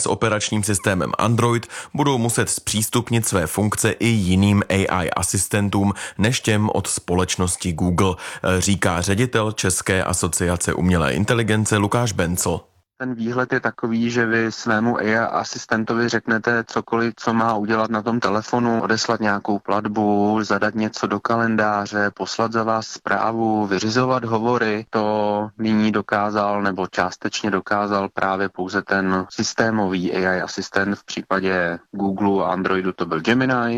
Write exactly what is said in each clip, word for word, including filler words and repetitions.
s operačním systémem Android budou muset zpřístupnit své funkce i jiným A I asistentům než těm od společnosti Google, říká ředitel České asociace umělé inteligence Lukáš Bencl. Ten výhled je takový, že vy svému A I asistentovi řeknete cokoliv, co má udělat na tom telefonu, odeslat nějakou platbu, zadat něco do kalendáře, poslat za vás zprávu, vyřizovat hovory. To nyní dokázal nebo částečně dokázal právě pouze ten systémový A I asistent, v případě Google a Androidu to byl Gemini.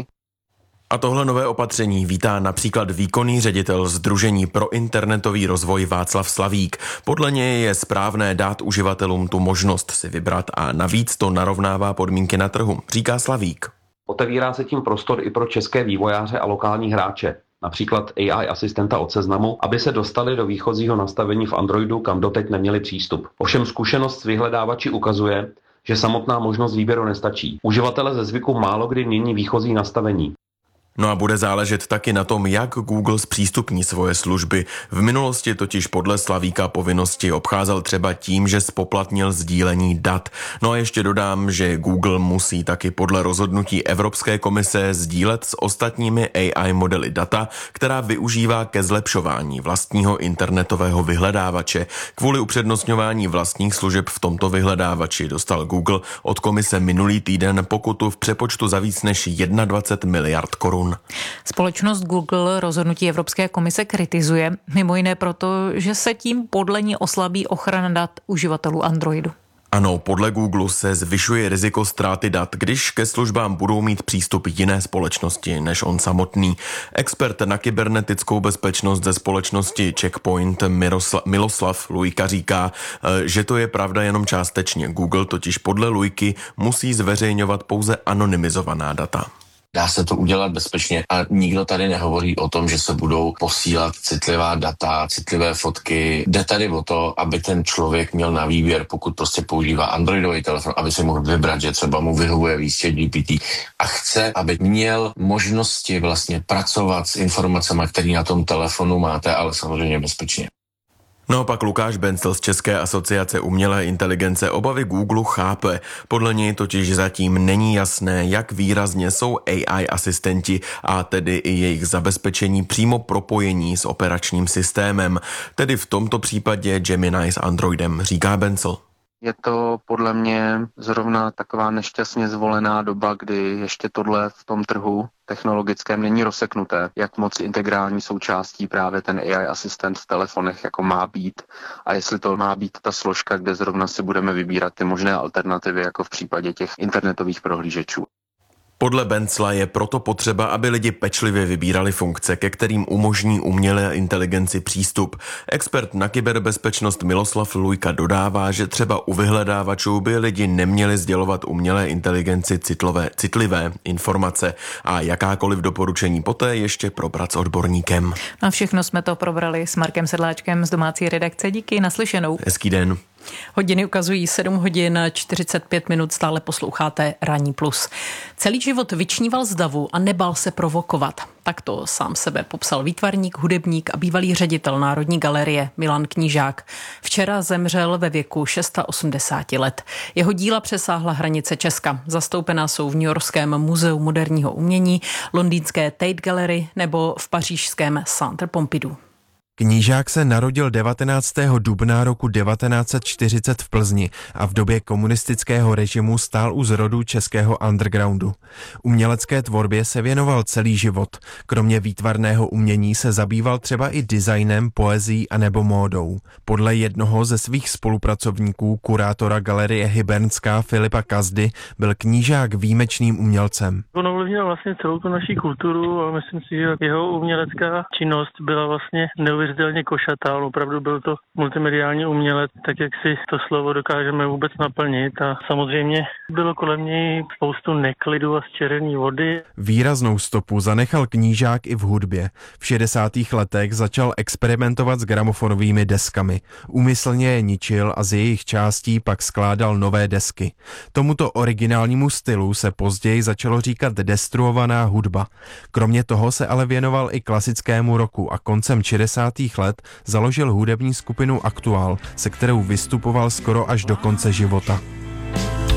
A tohle nové opatření vítá například výkonný ředitel Sdružení pro internetový rozvoj Václav Slavík. Podle něj je správné dát uživatelům tu možnost si vybrat a navíc to narovnává podmínky na trhu, říká Slavík. Otevírá se tím prostor i pro české vývojáře a lokální hráče, například A I asistenta od Seznamu, aby se dostali do výchozího nastavení v Androidu, kam doteď neměli přístup. Ovšem zkušenost s vyhledávači ukazuje, že samotná možnost výběru nestačí. Uživatele ze zvyku málo kdy mění výchozí nastavení. No a bude záležet taky na tom, jak Google zpřístupní svoje služby. V minulosti totiž podle Slavíka povinnosti obcházel třeba tím, že spoplatnil sdílení dat. No a ještě dodám, že Google musí taky podle rozhodnutí Evropské komise sdílet s ostatními A I modely data, která využívá ke zlepšování vlastního internetového vyhledávače. Kvůli upřednostňování vlastních služeb v tomto vyhledávači dostal Google od komise minulý týden pokutu v přepočtu za víc než dvacet jedna miliard korun. Společnost Google rozhodnutí Evropské komise kritizuje, mimo jiné proto, že se tím podle ní oslabí ochrana dat uživatelů Androidu. Ano, podle Google se zvyšuje riziko ztráty dat, když ke službám budou mít přístup jiné společnosti než on samotný. Expert na kybernetickou bezpečnost ze společnosti Checkpoint Miloslav Lujka říká, že to je pravda jenom částečně. Google totiž podle Lujky musí zveřejňovat pouze anonymizovaná data. Dá se to udělat bezpečně a nikdo tady nehovoří o tom, že se budou posílat citlivá data, citlivé fotky. Jde tady o to, aby ten člověk měl na výběr, pokud prostě používá Androidový telefon, aby si mohl vybrat, že třeba mu vyhovuje víc G P T a chce, aby měl možnosti vlastně pracovat s informacemi, které na tom telefonu máte, ale samozřejmě bezpečně. No pak Lukáš Bencl z České asociace umělé inteligence obavy Google chápe. Podle něj totiž zatím není jasné, jak výrazně jsou A I asistenti a tedy i jejich zabezpečení přímo propojení s operačním systémem. Tedy v tomto případě Gemini s Androidem, říká Bencl. Je to podle mě zrovna taková nešťastně zvolená doba, kdy ještě tohle v tom trhu technologickém není rozseknuté, jak moc integrální součástí právě ten A I asistent v telefonech jako má být a jestli to má být ta složka, kde zrovna si budeme vybírat ty možné alternativy, jako v případě těch internetových prohlížečů. Podle Bencla je proto potřeba, aby lidi pečlivě vybírali funkce, ke kterým umožní umělé inteligenci přístup. Expert na kyberbezpečnost Miloslav Lujka dodává, že třeba u vyhledávačů by lidi neměli sdělovat umělé inteligenci citlivé, citlivé informace a jakákoliv doporučení poté ještě probrat s odborníkem. A všechno jsme to probrali s Markem Sedláčkem z domácí redakce. Díky, naslyšenou. Hezký den. Hodiny ukazují sedm hodin čtyřicet pět minut, stále posloucháte Ranní plus. Celý život vyčníval z davu a nebál se provokovat. Takto sám sebe popsal výtvarník, hudebník a bývalý ředitel Národní galerie Milan Knížák. Včera zemřel ve věku osmdesáti šesti let. Jeho díla přesáhla hranice Česka. Zastoupená jsou v Newyorském muzeu moderního umění, londýnské Tate Gallery nebo v pařížském Centre Pompidou. Knížák se narodil devatenáctého dubna roku devatenáct set čtyřicet v Plzni a v době komunistického režimu stál u zrodu českého undergroundu. Umělecké tvorbě se věnoval celý život. Kromě výtvarného umění se zabýval třeba i designem, poezií a nebo módou. Podle jednoho ze svých spolupracovníků, kurátora galerie Hybernská Filipa Kazdy, byl Knížák výjimečným umělcem. On ovlivnil vlastně celou tu naší kulturu a myslím si, že jeho umělecká činnost byla vlastně neuvěřitelná. Neuvěřitelně košatá, opravdu byl to multimediální umělec, tak jak si to slovo dokážeme vůbec naplnit a samozřejmě bylo kolem něj spoustu neklidu a zčervené vody. Výraznou stopu zanechal Knížák i v hudbě. V šedesátých letech začal experimentovat s gramofonovými deskami. Úmyslně je ničil a z jejich částí pak skládal nové desky. Tomuto originálnímu stylu se později začalo říkat destruovaná hudba. Kromě toho se ale věnoval i klasickému rocku a koncem šedesátých let založil hudební skupinu Aktuál, se kterou vystupoval skoro až do konce života.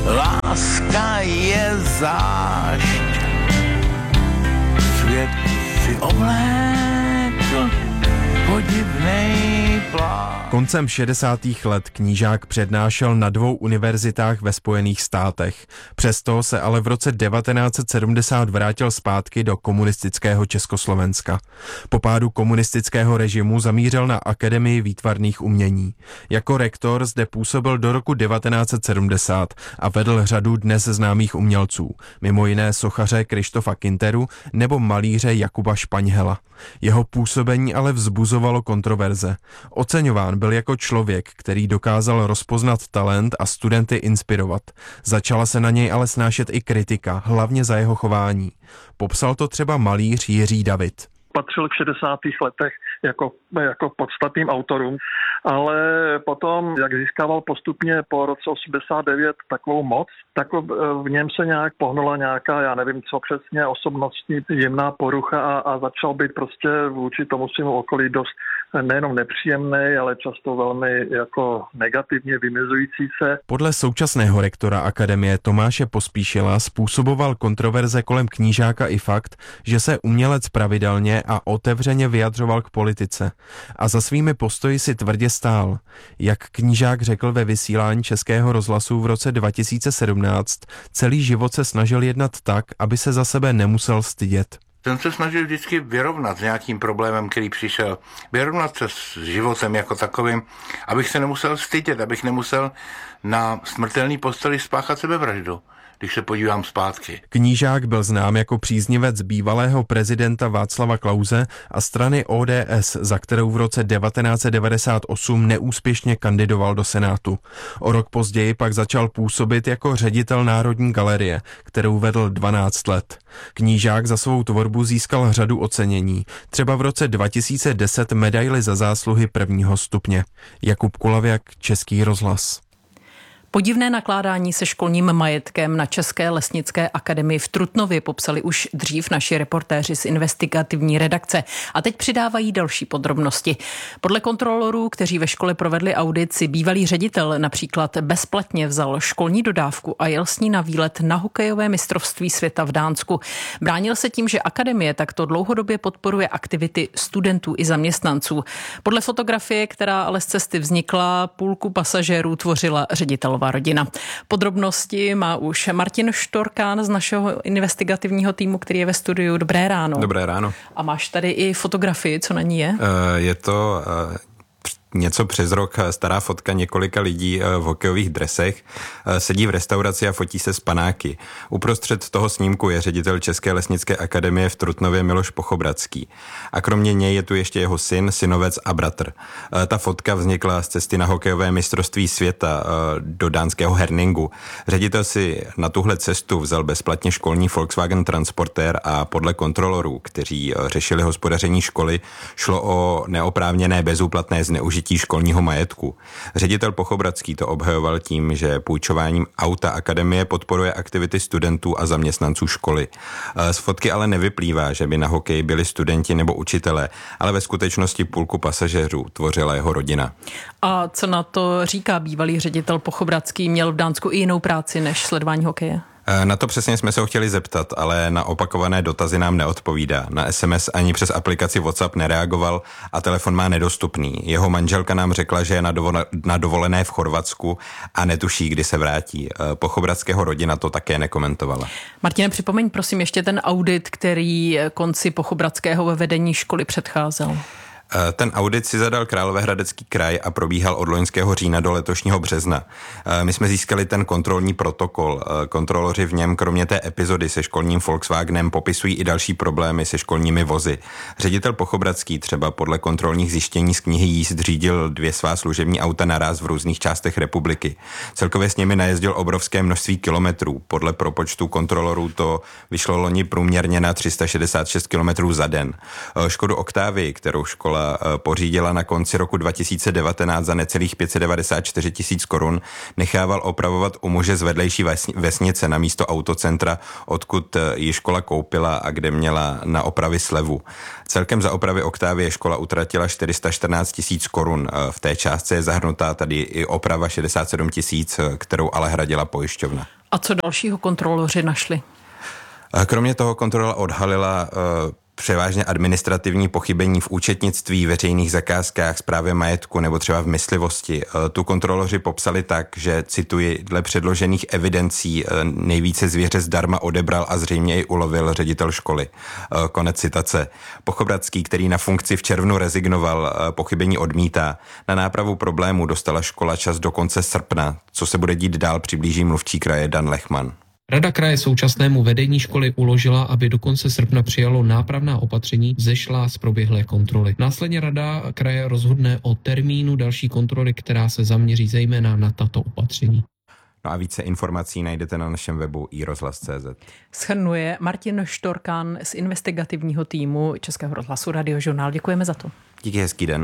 Láska je zášť, svět si oblékl podivnej plán. Koncem šedesátých let knížák přednášel na dvou univerzitách ve Spojených státech. Přesto se ale v roce devatenáct set sedmdesát vrátil zpátky do komunistického Československa. Po pádu komunistického režimu zamířil na Akademii výtvarných umění. Jako rektor zde působil do roku devatenáct set sedmdesát a vedl řadu dnes známých umělců, mimo jiné sochaře Krištofa Kinteru nebo malíře Jakuba Špaňhela. Jeho působení ale vzbuzovalo kontroverze. Oceňován byl jako člověk, který dokázal rozpoznat talent a studenty inspirovat. Začala se na něj ale snášet i kritika, hlavně za jeho chování. Popsal to třeba malíř Jiří David. Patřil k šedesátých letech jako, jako podstatným autorům, ale potom, jak získával postupně po roce osmdesát devět takovou moc, tak v něm se nějak pohnula nějaká, já nevím co přesně, osobnostní jemná porucha a, a začal být prostě vůči tomu svému okolí dost nejenom nepříjemný, ale často velmi jako negativně vymezující se. Podle současného rektora akademie Tomáše Pospíšila způsoboval kontroverze kolem knížáka i fakt, že se umělec pravidelně a otevřeně vyjadřoval k politice. A za svými postoji si tvrdě stál. Jak knížák řekl ve vysílání Českého rozhlasu v roce dva tisíce sedmnáct, celý život se snažil jednat tak, aby se za sebe nemusel stydět. Jsem se snažil vždycky vyrovnat s nějakým problémem, který přišel. Vyrovnat se s životem jako takovým, abych se nemusel stydět, abych nemusel na smrtelný posteli spáchat sebevraždu, když se podívám zpátky. Knížák byl znám jako příznivec bývalého prezidenta Václava Klause a strany O D S, za kterou v roce devatenáct set devadesát osm neúspěšně kandidoval do Senátu. O rok později pak začal působit jako ředitel Národní galerie, kterou vedl dvanáct let. Knížák za svou tvorbu získal řadu ocenění, třeba v roce dva tisíce deset medaili za zásluhy prvního stupně. Jakub Kulavěk, Český rozhlas. Podivné nakládání se školním majetkem na České lesnické akademii v Trutnově popsali už dřív naši reportéři z investigativní redakce a teď přidávají další podrobnosti. Podle kontrolorů, kteří ve škole provedli audit, si bývalý ředitel například bezplatně vzal školní dodávku a jel s ní na výlet na hokejové mistrovství světa v Dánsku. Bránil se tím, že akademie takto dlouhodobě podporuje aktivity studentů i zaměstnanců. Podle fotografie, která ale z cesty vznikla, půlku pasažérů tvořila ředitel rodina. Podrobnosti má už Martin Štorkán z našeho investigativního týmu, který je ve studiu. Dobré ráno. Dobré ráno. A máš tady i fotografii, co na ní je? Je to něco přes rok stará fotka několika lidí v hokejových dresech. Sedí v restauraci a fotí se s panáky. Uprostřed toho snímku je ředitel České lesnické akademie v Trutnově Miloš Pochobradský. A kromě něj je tu ještě jeho syn, synovec a bratr. Ta fotka vznikla z cesty na hokejové mistrovství světa do dánského Herningu. Ředitel si na tuhle cestu vzal bezplatně školní Volkswagen Transporter a podle kontrolorů, kteří řešili hospodaření školy, šlo o neoprávněné bezúplatné zneužití školního majetku. Ředitel Pochobradský to obhajoval tím, že půjčováním auta akademie podporuje aktivity studentů a zaměstnanců školy. Z fotky ale nevyplývá, že by na hokej byli studenti nebo učitelé, ale ve skutečnosti půlku pasažérů tvořila jeho rodina. A co na to říká bývalý ředitel Pochobradský? Měl v Dánsku i jinou práci než sledování hokeje? Na to přesně jsme se ho chtěli zeptat, ale na opakované dotazy nám neodpovídá. Na es em es ani přes aplikaci WhatsApp nereagoval a telefon má nedostupný. Jeho manželka nám řekla, že je na dovolené v Chorvatsku a netuší, kdy se vrátí. Pochobradského rodina to také nekomentovala. Martine, připomeň prosím ještě ten audit, který konci Pochobradského ve vedení školy předcházel. Ten audit si zadal Královéhradecký kraj a probíhal od loňského října do letošního března. My jsme získali ten kontrolní protokol. Kontroloři v něm kromě té epizody se školním Volkswagenem popisují i další problémy se školními vozy. Ředitel Pochobradský třeba podle kontrolních zjištění z knihy jízd řídil dvě svá služební auta naraz v různých částech republiky. Celkově s nimi najezdil obrovské množství kilometrů. Podle propočtu kontrolorů to vyšlo loni průměrně na tři sta šedesát šest kilometrů za den. Škodu Octavii, kterou škola škola pořídila na konci roku dva tisíce devatenáct za necelých pět set devadesát čtyři tisíc korun, nechával opravovat u muže z vedlejší vesnice na místo autocentra, odkud ji škola koupila a kde měla na opravy slevu. Celkem za opravy Octavie škola utratila čtyři sta čtrnáct tisíc korun. V té částce je zahrnutá tady i oprava šedesát sedm tisíc, kterou ale hradila pojišťovna. A co dalšího kontroloři našli? Kromě toho kontrola odhalila uh, převážně administrativní pochybení v účetnictví, veřejných zakázkách, správě majetku nebo třeba v myslivosti. Tu kontroloři popsali tak, že, cituji, dle předložených evidencí nejvíce zvěře zdarma odebral a zřejmě i ulovil ředitel školy. Konec citace. Pochobradský, který na funkci v červnu rezignoval, pochybení odmítá. Na nápravu problému dostala škola čas do konce srpna. Co se bude dít dál, přiblíží mluvčí kraje Dan Lechman. Rada kraje současnému vedení školy uložila, aby do konce srpna přijalo nápravná opatření vzešlá z proběhlé kontroly. Následně rada kraje rozhodne o termínu další kontroly, která se zaměří zejména na tato opatření. No a více informací najdete na našem webu i rozhlas tečka cé zet. Shrnuje Martin Štorkán z investigativního týmu Českého rozhlasu Radiožurnál. Děkujeme za to. Díky, hezký den.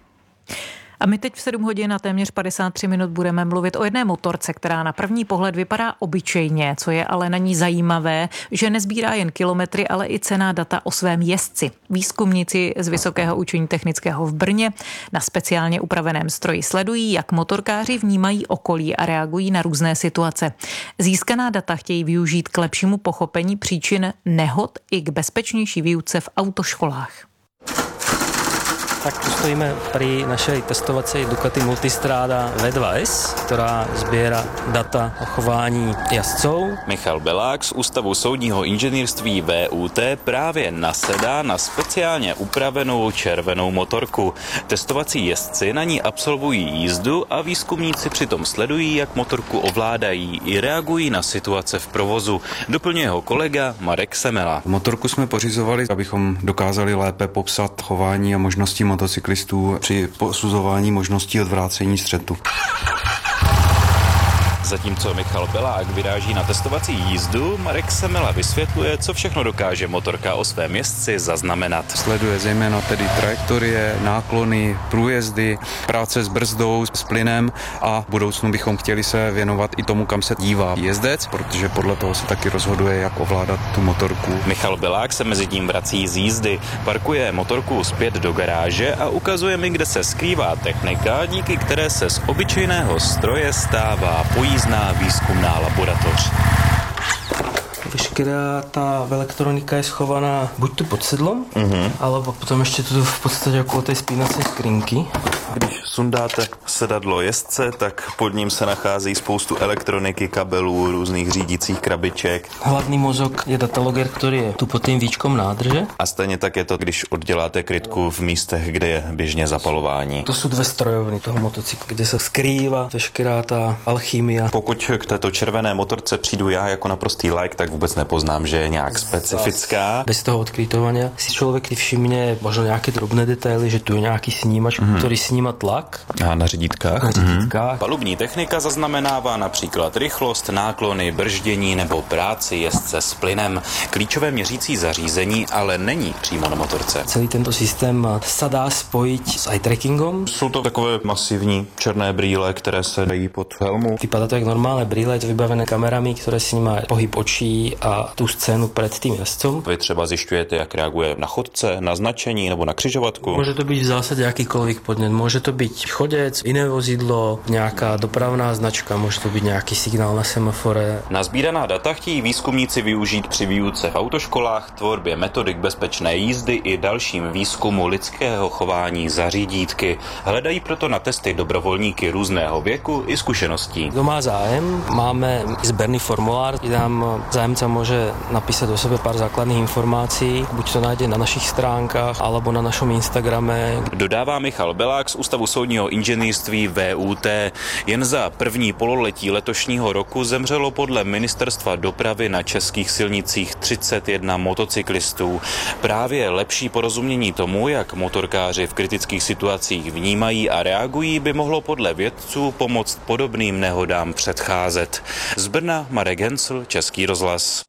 A my teď v sedm hodin a téměř padesát tři minut budeme mluvit o jedné motorce, která na první pohled vypadá obyčejně, co je ale na ní zajímavé, že nezbírá jen kilometry, ale i cenná data o svém jezdci. Výzkumníci z Vysokého učení technického v Brně na speciálně upraveném stroji sledují, jak motorkáři vnímají okolí a reagují na různé situace. Získaná data chtějí využít k lepšímu pochopení příčin nehod i k bezpečnější výuce v autoškolách. Tak tu stojíme pri našej testovacej Ducati Multistrada vé dva es, ktorá zbiera data o chování jazdcov. Michal Belák z Ústavu soudního inženýrství vé ú té právě nasedá na speciálně upravenou červenou motorku. Testovací jezdci na ní absolvují jízdu a výzkumníci přitom sledují, jak motorku ovládají i reagují na situace v provozu. Doplňuje ho kolega Marek Semela. Motorku jsme pořizovali, abychom dokázali lépe popsat chování a možnosti motocyklistů při posuzování možností odvrácení střetu. Zatímco Michal Belák vyráží na testovací jízdu, Marek Semela vysvětluje, co všechno dokáže motorka o svém jezdci zaznamenat. Sleduje zejména tedy trajektorie, náklony, průjezdy, práce s brzdou, s plynem a v budoucnu bychom chtěli se věnovat i tomu, kam se dívá jezdec, protože podle toho se taky rozhoduje, jak ovládat tu motorku. Michal Belák se mezi tím vrací z jízdy, parkuje motorku zpět do garáže a ukazuje mi, kde se skrývá technika, díky které se z obyčejného stroje stává pojízdná výzkumná laboratoř. Veškerá tá elektronika je schovaná buď tu pod sedlom, uh-huh. alebo potom ještě tu v podstatě okolo té spínací skrinky. Když sundáte sedadlo jezdce, tak pod ním se nachází spoustu elektroniky, kabelů, různých řídících krabiček. Hlavný mozog je dataloger, který je tu pod tím víčkom nádrže. A stejně tak je to, když odděláte krytku v místech, kde je běžně zapalování. To jsou dvě strojovny toho motocyklu, kde se skrývá veškerá ta alchymia. Pokud k této červené motorce přijdu já jako naprostý like, tak vůbec nepoznám, že je nějak specifická. Bez toho odkrytovania si člověk všimne možno nějaké drobné detaily, že tu je nějaký snímač, mm-hmm. který sníma tlak. A na řidítkách? Na řidítkách. Mm-hmm. Palubní technika zaznamenává například rychlost, náklony, brždění nebo práci jezdce s plynem. Klíčové měřící zařízení ale není přímo na motorce. Celý tento systém se dá spojit s eye trackingom. Jsou to takové masivní černé brýle, které se dají pod helmu. Vypadá to jak normálne brýle, je to vybavené kamerami, které snímají pohyb očí a tu scénu před tím jezdcom. Vy třeba zjišťujete, jak reaguje na chodce, na značení nebo na křižovatku. Může to být v zásadě jakýkoliv podnět. Může to být chodec, jiné vozidlo, nějaká dopravná značka, může to být nějaký signál na semafore. Na sbíraná data chtějí výzkumníci využít při výuce v autoškolách, tvorbě metodik bezpečné jízdy i dalším výzkumu lidského chování za řídítky. Hledají proto na testy dobrovolníky různého věku i zkušeností. Kdo má zájem, máme sběrný formulár, kde nám zájemca může napísat o sebe pár základných informací, buď to najde na našich stránkách, alebo na našom Instagrame. Dodává Michal Belák z Ústavu soudního inženýrství vé ú té. Jen za první pololetí letošního roku zemřelo podle Ministerstva dopravy na českých silnicích třicet jedna motocyklistů. Právě lepší porozumění tomu, jak motorkáři v kritických situacích vnímají a reagují, by mohlo podle vědců pomoct podobným nehodám předcházet. Z Brna Marek Hensl, Český rozhlas.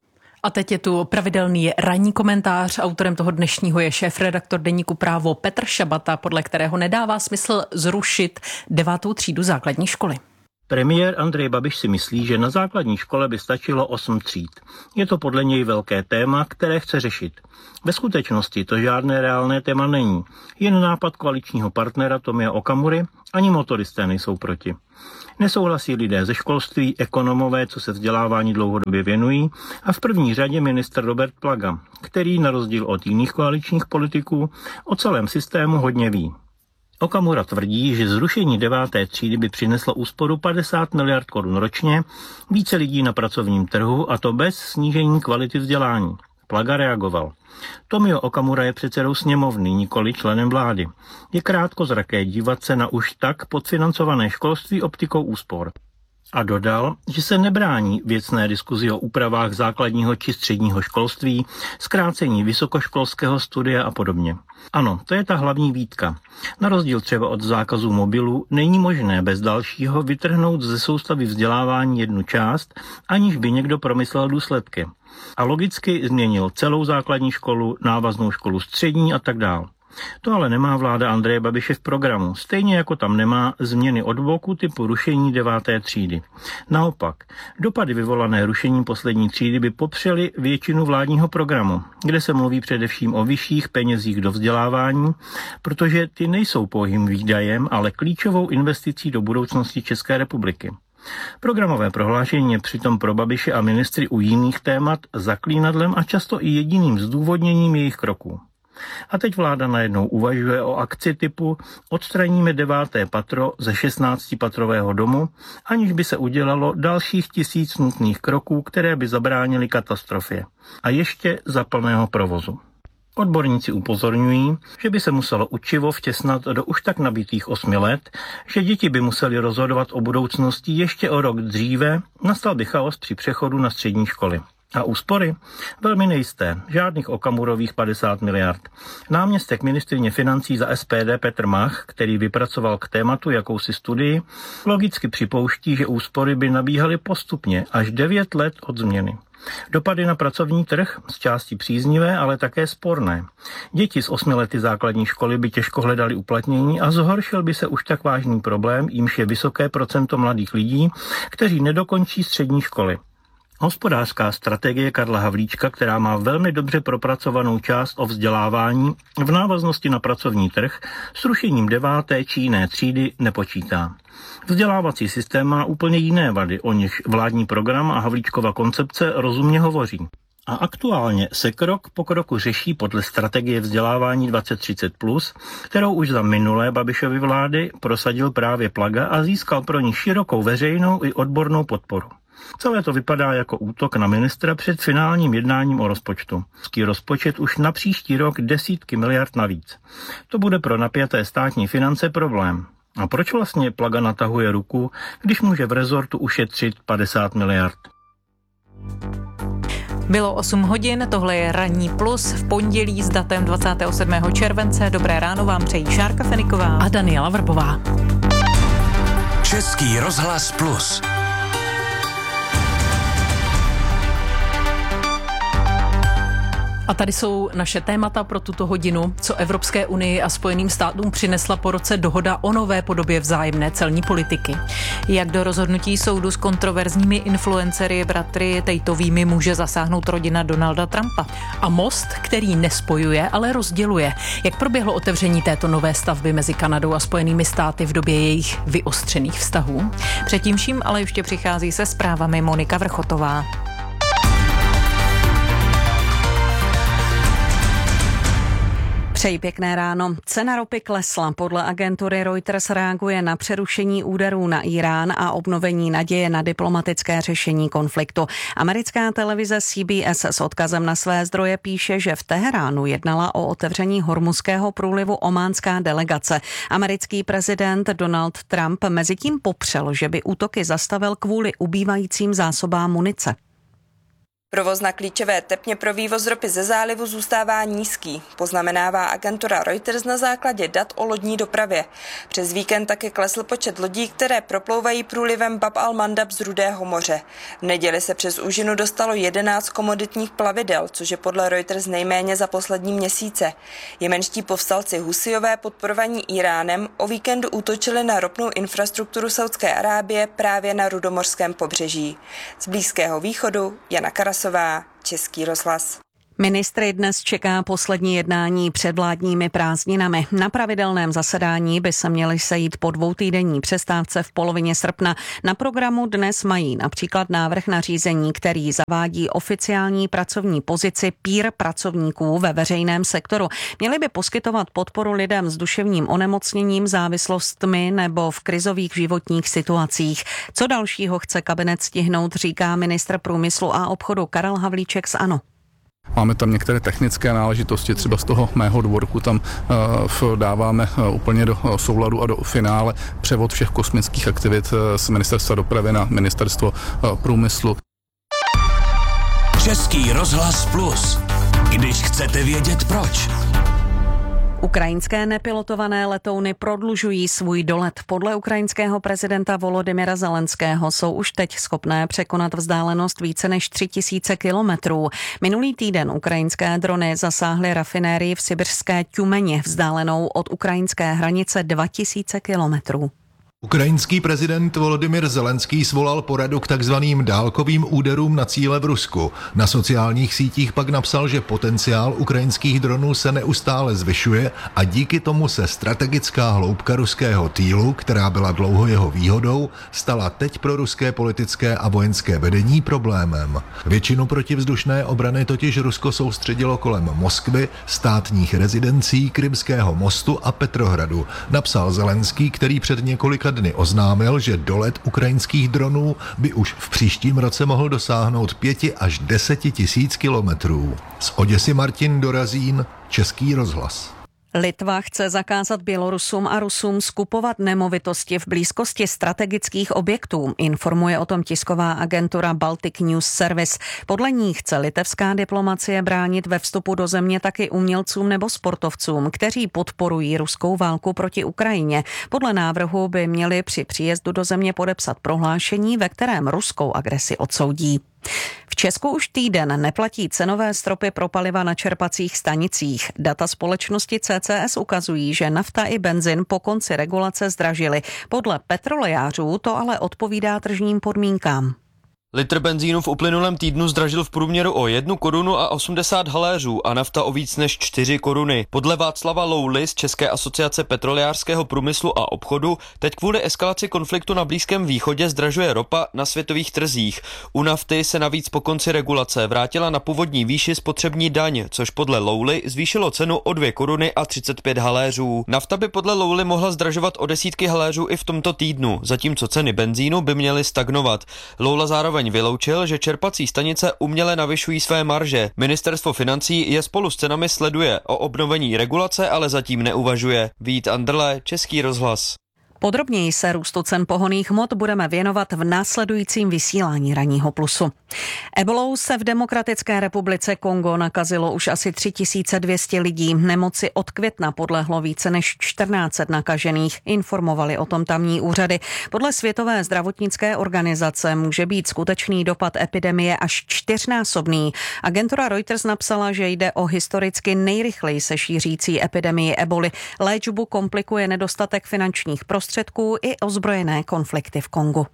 A teď je tu pravidelný ranní komentář. Autorem toho dnešního je šéfredaktor deníku Právo Petr Šabata, podle kterého nedává smysl zrušit devátou třídu základní školy. Premiér Andrej Babiš si myslí, že na základní škole by stačilo osm tříd. Je to podle něj velké téma, které chce řešit. Ve skutečnosti to žádné reálné téma není. Jen nápad koaličního partnera Tomia Okamury, ani motoristé nejsou proti. Nesouhlasí lidé ze školství, ekonomové, co se vzdělávání dlouhodobě věnují, a v první řadě ministr Robert Plaga, který na rozdíl od jiných koaličních politiků o celém systému hodně ví. Okamura tvrdí, že zrušení deváté třídy by přineslo úsporu padesát miliard korun ročně, více lidí na pracovním trhu, a to bez snížení kvality vzdělání. Plaga reagoval. Tomio Okamura je předsedou sněmovny, nikoli členem vlády. Je krátkozraké dívat se na už tak podfinancované školství optikou úspor. A dodal, že se nebrání věcné diskuzi o úpravách základního či středního školství, zkrácení vysokoškolského studia a podobně. Ano, to je ta hlavní výtka. Na rozdíl třeba od zákazu mobilů není možné bez dalšího vytrhnout ze soustavy vzdělávání jednu část, aniž by někdo promyslel důsledky. A logicky změnil celou základní školu, návaznou školu střední a tak dál. To ale nemá vláda Andreje Babiše v programu, stejně jako tam nemá změny od boku typu rušení deváté třídy. Naopak, dopady vyvolané rušením poslední třídy by popřely většinu vládního programu, kde se mluví především o vyšších penězích do vzdělávání, protože ty nejsou pouhým výdajem, ale klíčovou investicí do budoucnosti České republiky. Programové prohlášení je přitom pro Babiše a ministry u jiných témat zaklínadlem a často i jediným zdůvodněním jejich kroků. A teď vláda najednou uvažuje o akci typu odstraníme deváté patro ze šestnáctipatrového domu, aniž by se udělalo dalších tisíc nutných kroků, které by zabránily katastrofě. A ještě za plného provozu. Odborníci upozorňují, že by se muselo učivo vtěsnat do už tak nabitých osmi let, že děti by museli rozhodovat o budoucnosti ještě o rok dříve, nastal by chaos při přechodu na střední školy. A úspory? Velmi nejisté, žádných Okamurových padesát miliard. Náměstek ministryně financí za S P D Petr Mach, který vypracoval k tématu jakousi studii, logicky připouští, že úspory by nabíhaly postupně až devět let od změny. Dopady na pracovní trh, z části příznivé, ale také sporné. Děti z osmi lety základní školy by těžko hledali uplatnění a zhoršil by se už tak vážný problém, jímž je vysoké procento mladých lidí, kteří nedokončí střední školy. Hospodářská strategie Karla Havlíčka, která má velmi dobře propracovanou část o vzdělávání v návaznosti na pracovní trh, s rušením deváté či jiné třídy nepočítá. Vzdělávací systém má úplně jiné vady, o nichž vládní program a Havlíčkova koncepce rozumně hovoří. A aktuálně se krok po kroku řeší podle strategie vzdělávání dvacet třicet plus, kterou už za minulé Babišovy vlády prosadil právě Plaga a získal pro ní širokou veřejnou i odbornou podporu. Celé to vypadá jako útok na ministra před finálním jednáním o rozpočtu. Rozpočet už na příští rok desítky miliard navíc. To bude pro napjaté státní finance problém. A proč vlastně Plaga natahuje ruku, když může v rezortu ušetřit padesát miliard? Bylo osm hodin, tohle je Ranní plus v pondělí s datem dvacátého sedmého července. Dobré ráno vám přejí Šárka Feniková a Daniela Vrbová. Český rozhlas plus. A tady jsou naše témata pro tuto hodinu, co Evropské unii a Spojeným státům přinesla po roce dohoda o nové podobě vzájemné celní politiky. Jak do rozhodnutí soudu s kontroverzními influencery bratry Tateovými může zasáhnout rodina Donalda Trumpa. A most, který nespojuje, ale rozděluje. Jak proběhlo otevření této nové stavby mezi Kanadou a Spojenými státy v době jejich vyostřených vztahů? Předtím vším ale ještě přichází se zprávami Monika Vrchotová. Přeji pěkné ráno. Cena ropy klesla. Podle agentury Reuters reaguje na přerušení úderů na Irán a obnovení naděje na diplomatické řešení konfliktu. Americká televize C B S s odkazem na své zdroje píše, že v Teheránu jednala o otevření Hormuzského průlivu ománská delegace. Americký prezident Donald Trump mezitím popřel, že by útoky zastavil kvůli ubývajícím zásobám munice. Provoz na klíčové tepně pro vývoz ropy ze zálivu zůstává nízký, poznamenává agentura Reuters na základě dat o lodní dopravě. Přes víkend taky klesl počet lodí, které proplouvají průlivem Bab al-Mandab z Rudého moře. V neděli se přes úžinu dostalo jedenáct komoditních plavidel, což je podle Reuters nejméně za poslední měsíce. Jemenští povstalci Husijové podporovaní Iránem o víkendu útočili na ropnou infrastrukturu Saudské Arábie právě na rudomorském pobřeží. Z Blízkého východu Jana Karasová, Český rozhlas. Ministry dnes čeká poslední jednání před vládními prázdninami. Na pravidelném zasedání by se měli sejít po dvoutýdenní přestávce v polovině srpna. Na programu dnes mají například návrh na řízení, který zavádí oficiální pracovní pozici peer pracovníků ve veřejném sektoru. Měli by poskytovat podporu lidem s duševním onemocněním, závislostmi nebo v krizových životních situacích. Co dalšího chce kabinet stihnout, říká ministr průmyslu a obchodu Karel Havlíček z ANO. Máme tam některé technické náležitosti, třeba z toho mého dvorku tam uh, dáváme uh, úplně do uh, souladu a do finále převod všech kosmických aktivit uh, z ministerstva dopravy na ministerstvo uh, průmyslu. Český rozhlas Plus. Když chcete vědět proč. Ukrajinské nepilotované letouny prodlužují svůj dolet. Podle ukrajinského prezidenta Volodymyra Zelenského jsou už teď schopné překonat vzdálenost více než tři tisíce kilometrů. Minulý týden ukrajinské drony zasáhly rafinérii v sibirské Tjumeni, vzdálenou od ukrajinské hranice dva tisíce kilometrů. Ukrajinský prezident Volodymyr Zelenský svolal poradu k takzvaným dálkovým úderům na cíle v Rusku. Na sociálních sítích pak napsal, že potenciál ukrajinských dronů se neustále zvyšuje a díky tomu se strategická hloubka ruského týlu, která byla dlouho jeho výhodou, stala teď pro ruské politické a vojenské vedení problémem. Většinu protivzdušné obrany totiž Rusko soustředilo kolem Moskvy, státních rezidencí, Krymského mostu a Petrohradu, napsal Zelenský, který před několika dny oznámil, že dolet ukrajinských dronů by už v příštím roce mohl dosáhnout pěti až deseti tisíc kilometrů. Z Oděsy Martin Dorazín, Český rozhlas. Litva chce zakázat Bělorusům a Rusům skupovat nemovitosti v blízkosti strategických objektů, informuje o tom tisková agentura Baltic News Service. Podle ní chce litevská diplomacie bránit ve vstupu do země taky umělcům nebo sportovcům, kteří podporují ruskou válku proti Ukrajině. Podle návrhu by měli při příjezdu do země podepsat prohlášení, ve kterém ruskou agresi odsoudí. V Česku už týden neplatí cenové stropy pro paliva na čerpacích stanicích. Data společnosti C C S ukazují, že nafta i benzin po konci regulace zdražily. Podle petrolejářů to ale odpovídá tržním podmínkám. Litr benzínu v uplynulém týdnu zdražil v průměru o jednu korunu a osmdesát haléřů a nafta o víc než čtyři koruny. Podle Václava Louly z České asociace petrolejářského průmyslu a obchodu teď kvůli eskalaci konfliktu na Blízkém východě zdražuje ropa na světových trzích. U nafty se navíc po konci regulace vrátila na původní výši spotřební daň, což podle Louly zvýšilo cenu o dvě koruny a třicet pět haléřů. Nafta by podle Louly mohla zdražovat o desítky haléřů i v tomto týdnu, zatímco ceny benzínu by měly stagnovat. Loula zároveň vyloučil, že čerpací stanice uměle navyšují své marže. Ministerstvo financí je spolu s cenami sleduje. O obnovení regulace ale zatím neuvažuje. Vít Andrle, Český rozhlas. Podrobněji se růstu cen pohonných hmot budeme věnovat v následujícím vysílání Ranního plusu. Ebolou se v Demokratické republice Kongo nakazilo už asi tři tisíce dvě stě lidí. Nemoci od května podlehlo více než čtrnáct set nakažených, informovali o tom tamní úřady. Podle Světové zdravotnické organizace může být skutečný dopad epidemie až čtyřnásobný. Agentura Reuters napsala, že jde o historicky nejrychleji se šířící epidemii eboli. Léčbu komplikuje nedostatek finančních prostředků i ozbrojené konflikty v Kongu.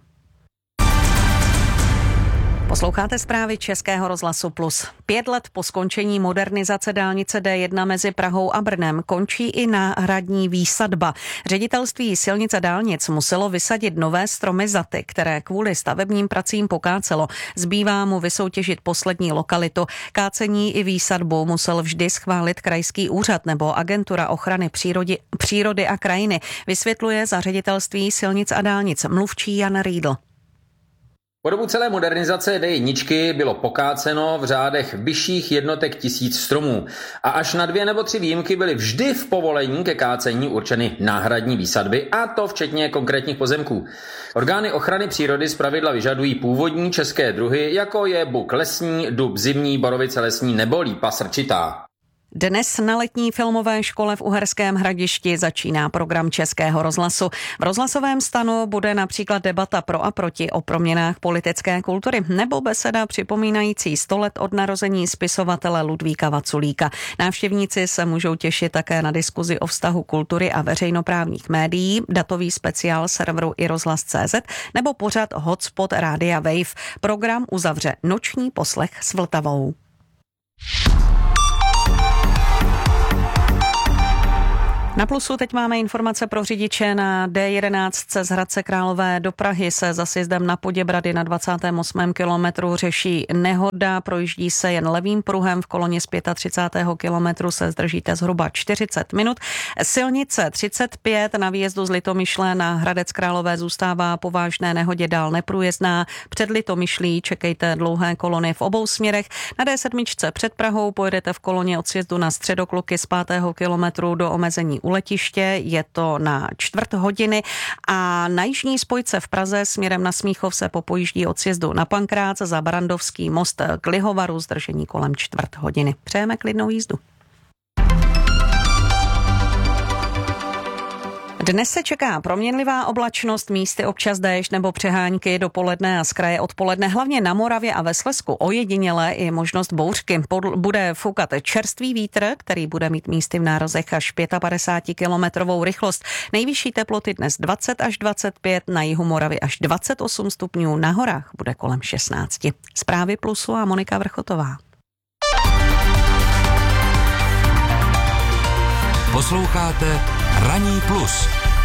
Posloucháte zprávy Českého rozhlasu Plus. Pět let po skončení modernizace dálnice D jedna mezi Prahou a Brnem končí i náhradní výsadba. Ředitelství silnic a dálnic muselo vysadit nové stromy zaty, které kvůli stavebním pracím pokácelo. Zbývá mu vysoutěžit poslední lokalitu. Kácení i výsadbu musel vždy schválit krajský úřad nebo agentura ochrany přírody, přírody a krajiny, vysvětluje za Ředitelství silnic a dálnic mluvčí Jan Riedl. Po dobu celé modernizace D jedničky bylo pokáceno v řádech vyšších jednotek tisíc stromů a až na dvě nebo tři výjimky byly vždy v povolení ke kácení určeny náhradní výsadby, a to včetně konkrétních pozemků. Orgány ochrany přírody zpravidla vyžadují původní české druhy, jako je buk lesní, dub zimní, borovice lesní nebo lípa srčitá. Dnes na letní filmové škole v Uherském Hradišti začíná program Českého rozhlasu. V rozhlasovém stanu bude například debata pro a proti o proměnách politické kultury nebo beseda připomínající sto let od narození spisovatele Ludvíka Vaculíka. Návštěvníci se můžou těšit také na diskuzi o vztahu kultury a veřejnoprávních médií, datový speciál serveru i rozhlas tečka cé zet nebo pořad Hotspot Rádia Wave. Program uzavře noční poslech s Vltavou. Na Plusu teď máme informace pro řidiče. Na D jedenáct z Hradce Králové do Prahy se za sjezdem na Poděbrady na dvacátém osmém kilometru řeší nehoda. Projíždí se jen levým pruhem. V koloně z třicátého pátého kilometru se zdržíte zhruba čtyřicet minut. Silnice třicet pět na výjezdu z Litomyšle na Hradec Králové zůstává po vážné nehodě dál neprůjezdná. Před Litomyšlí čekejte dlouhé kolony v obou směrech. Na D sedm před Prahou pojedete v koloně od sjezdu na Středokluky z pátého kilometru do omezení u letiště, je to na čtvrt hodiny, a na jižní spojce v Praze směrem na Smíchov se popojíždí od sjezdu na Pankrác za Barandovský most k Lihovaru, zdržení kolem čtvrt hodiny. Přejeme klidnou jízdu. Dnes se čeká proměnlivá oblačnost, místy občas déšť nebo přehánky, dopoledne a zkraje odpoledne, hlavně na Moravě a ve Slezsku ojediněle i možnost bouřky. Bude foukat čerstvý vítr, který bude mít místy v nározech až padesát pět kilometrovou rychlost. Nejvyšší teploty dnes dvacet až dvacet pět, na jihu Moravy až dvacet osm stupňů, na horách bude kolem šestnáct. Zprávy Plusu a Monika Vrchotová. Posloucháte Ranní plus.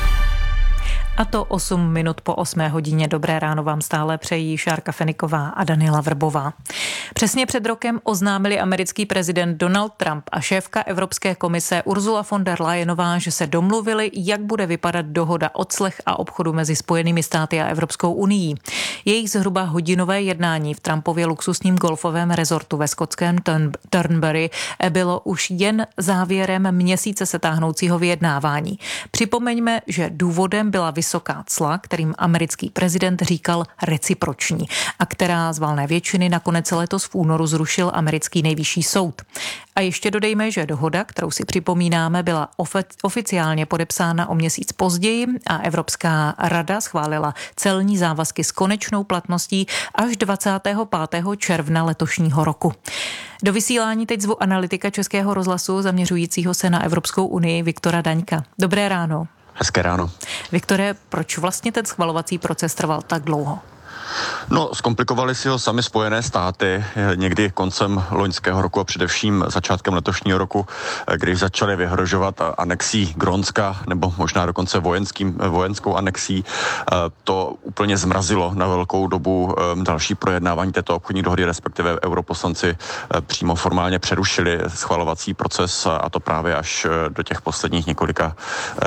A to osm minut po osmé hodině. Dobré ráno vám stále přejí Šárka Feniková a Daniela Vrbová. Přesně před rokem oznámili americký prezident Donald Trump a šéfka Evropské komise Ursula von der Leyenová, že se domluvili, jak bude vypadat dohoda o clech a obchodu mezi Spojenými státy a Evropskou unií. Jejich zhruba hodinové jednání v Trumpově luxusním golfovém rezortu ve skotském Turnberry bylo už jen závěrem měsíce se táhnoucího vyjednávání. Připomeňme, že důvodem byla vysoká cla, kterým americký prezident říkal reciproční, a která z valné většiny nakonec letos v únoru zrušil americký nejvyšší soud. A ještě dodejme, že dohoda, kterou si připomínáme, byla ofi- oficiálně podepsána o měsíc později a Evropská rada schválila celní závazky s konečnou platností až dvacátého pátého června letošního roku. Do vysílání teď zvu analytika Českého rozhlasu zaměřujícího se na Evropskou unii Viktora Daňka. Dobré ráno. Hezké ráno. Viktore, proč vlastně ten schvalovací proces trval tak dlouho? No, zkomplikovali si ho sami Spojené státy někdy koncem loňského roku a především začátkem letošního roku, když začali vyhrožovat anexí Grónska nebo možná dokonce vojenským, vojenskou anexí. To úplně zmrazilo na velkou dobu další projednávání této obchodní dohody, respektive europoslanci přímo formálně přerušili schvalovací proces, a to právě až do těch posledních několika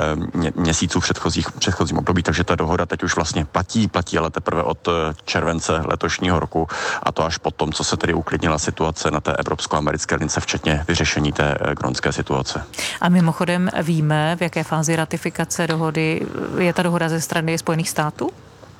měsíců předchozích, předchozím období. Takže ta dohoda teď už vlastně platí, platí ale teprve od července letošního roku, a to až po tom, co se tedy uklidnila situace na té evropsko-americké lince, včetně vyřešení té grónské situace. A mimochodem víme, v jaké fázi ratifikace dohody je ta dohoda ze strany Spojených států?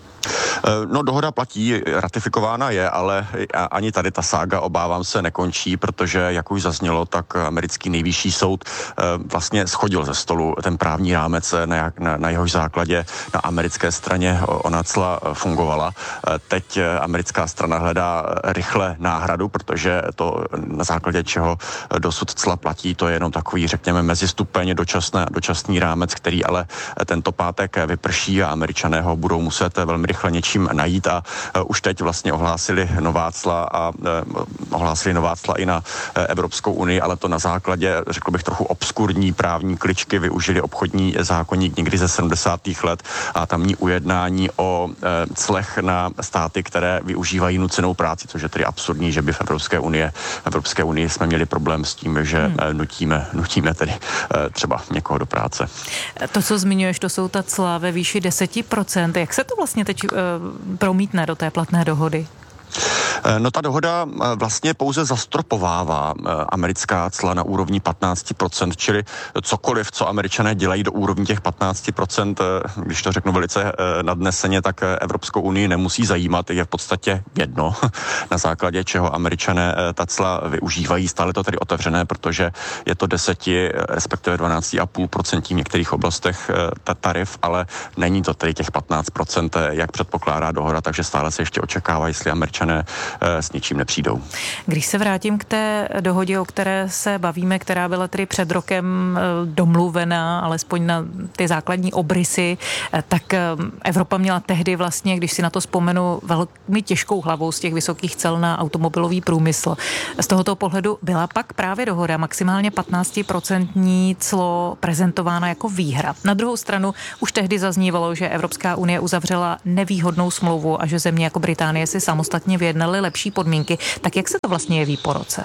No, dohoda platí, ratifikována je, ale ani tady ta sága, obávám se, nekončí, protože, jak už zaznělo, tak americký nejvyšší soud vlastně schodil ze stolu ten právní rámec, na, na, na jehož základě na americké straně ona cla fungovala. Teď americká strana hledá rychle náhradu, protože to, na základě čeho dosud cla platí, to je jenom takový, řekněme, mezistupeň, dočasný, dočasný rámec, který ale tento pátek vyprší a Američané ho budou muset velmi rychle něčím najít, a už teď vlastně ohlásili nová cla a ohlásili nová cla i na Evropskou unii, ale to na základě, řekl bych, trochu obskurní právní kličky, využili obchodní zákoník někdy ze sedmdesátých let a tamní ujednání o clech na státy, které využívají nucenou práci, což je tedy absurdní, že by v Evropské unie, v Evropské unii jsme měli problém s tím, že hmm. nutíme, nutíme tedy třeba někoho do práce. To, co zmiňuješ, to jsou ta cla ve výši deset procent. Jak se to vlastně teď uh, promítne do té platné dohody? No ta dohoda vlastně pouze zastropovává americká cla na úrovni patnáct procent, čili cokoliv, co Američané dělají do úrovní těch patnáct procent, když to řeknu velice nadneseně, tak Evropskou unii nemusí zajímat, je v podstatě jedno, na základě čeho Američané ta cla využívají. Stále to tedy otevřené, protože je to deseti, respektive dvanáct celá pět procent v některých oblastech ta tarif, ale není to tedy těch patnáct procent, jak předpokládá dohoda, takže stále se ještě očekává, jestli Američané s ničím nepřijdou. Když se vrátím k té dohodě, o které se bavíme, která byla tedy před rokem domluvená, alespoň na ty základní obrysy, tak Evropa měla tehdy vlastně, když si na to vzpomenu, velmi těžkou hlavou z těch vysokých cel na automobilový průmysl. Z tohoto pohledu byla pak právě dohoda maximálně patnáct procent clo prezentována jako výhra. Na druhou stranu už tehdy zaznívalo, že Evropská unie uzavřela nevýhodnou smlouvu a že země jako Británie si samostatně vyjednaly lepší podmínky. Tak jak se to vlastně jeví po roce?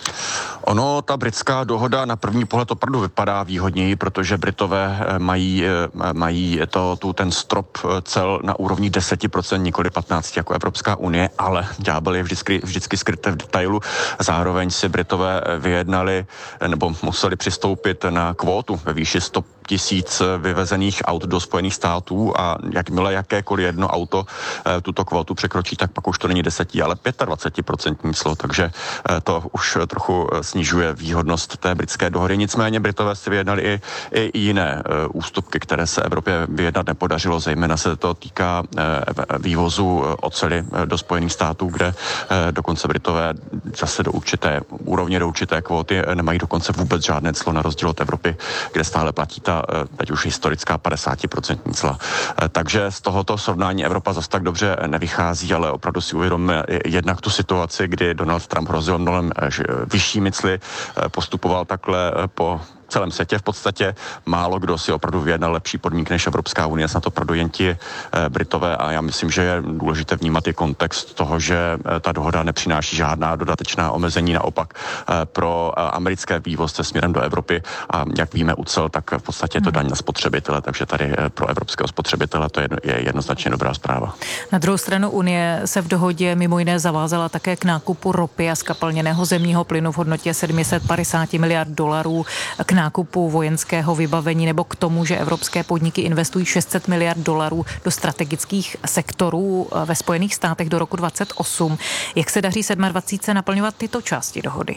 Ono, ta britská dohoda na první pohled opravdu vypadá výhodněji, protože Britové mají, mají to, tu, ten strop cel na úrovni deset procent, nikoli patnáct jako Evropská unie, ale ďábel je vždycky, vždycky skryté v detailu. Zároveň si Britové vyjednali nebo museli přistoupit na kvótu ve výši sto tisíc vyvezených aut do Spojených států a jakmile jakékoliv jedno auto tuto kvótu překročí, tak pak už to není deset, ale dvacet pět procent clo, takže to už trochu snižuje výhodnost té britské dohody. Nicméně Britové si vyjednali i, i jiné ústupky, které se Evropě vyjednat nepodařilo, zejména se to týká vývozu oceli do Spojených států, kde dokonce Britové zase do určité úrovně, do určité kvóty nemají dokonce vůbec žádné clo na rozdíl od Evropy, kde stále platí ta teď už historická padesát procent cla. Takže z tohoto srovnání Evropa zase tak dobře nevychází, ale opravdu si uvědomíme jednak tu situaci, kdy Donald Trump hrozil mnohem vyššími cly, postupoval takhle po celém světě v podstatě. Málo kdo si opravdu vyjednal lepší podmínky než Evropská unie, snad opravdu jen ti Britové a já myslím, že je důležité vnímat i kontext toho, že ta dohoda nepřináší žádná dodatečná omezení, naopak pro americké vývozce směrem do Evropy a jak víme u cel, tak v podstatě je to daň na spotřebitele, takže tady pro evropského spotřebitele to je jednoznačně dobrá zpráva. Na druhou stranu Unie se v dohodě mimo jiné zavázala také k nákupu ropy a skapalněného zemního plynu v hodnotě sedm set padesát miliard dolarů, k nákupu vojenského vybavení nebo k tomu, že evropské podniky investují šest set miliard dolarů do strategických sektorů ve Spojených státech do roku dvacet osm. Jak se daří dvacet sedm naplňovat tyto části dohody?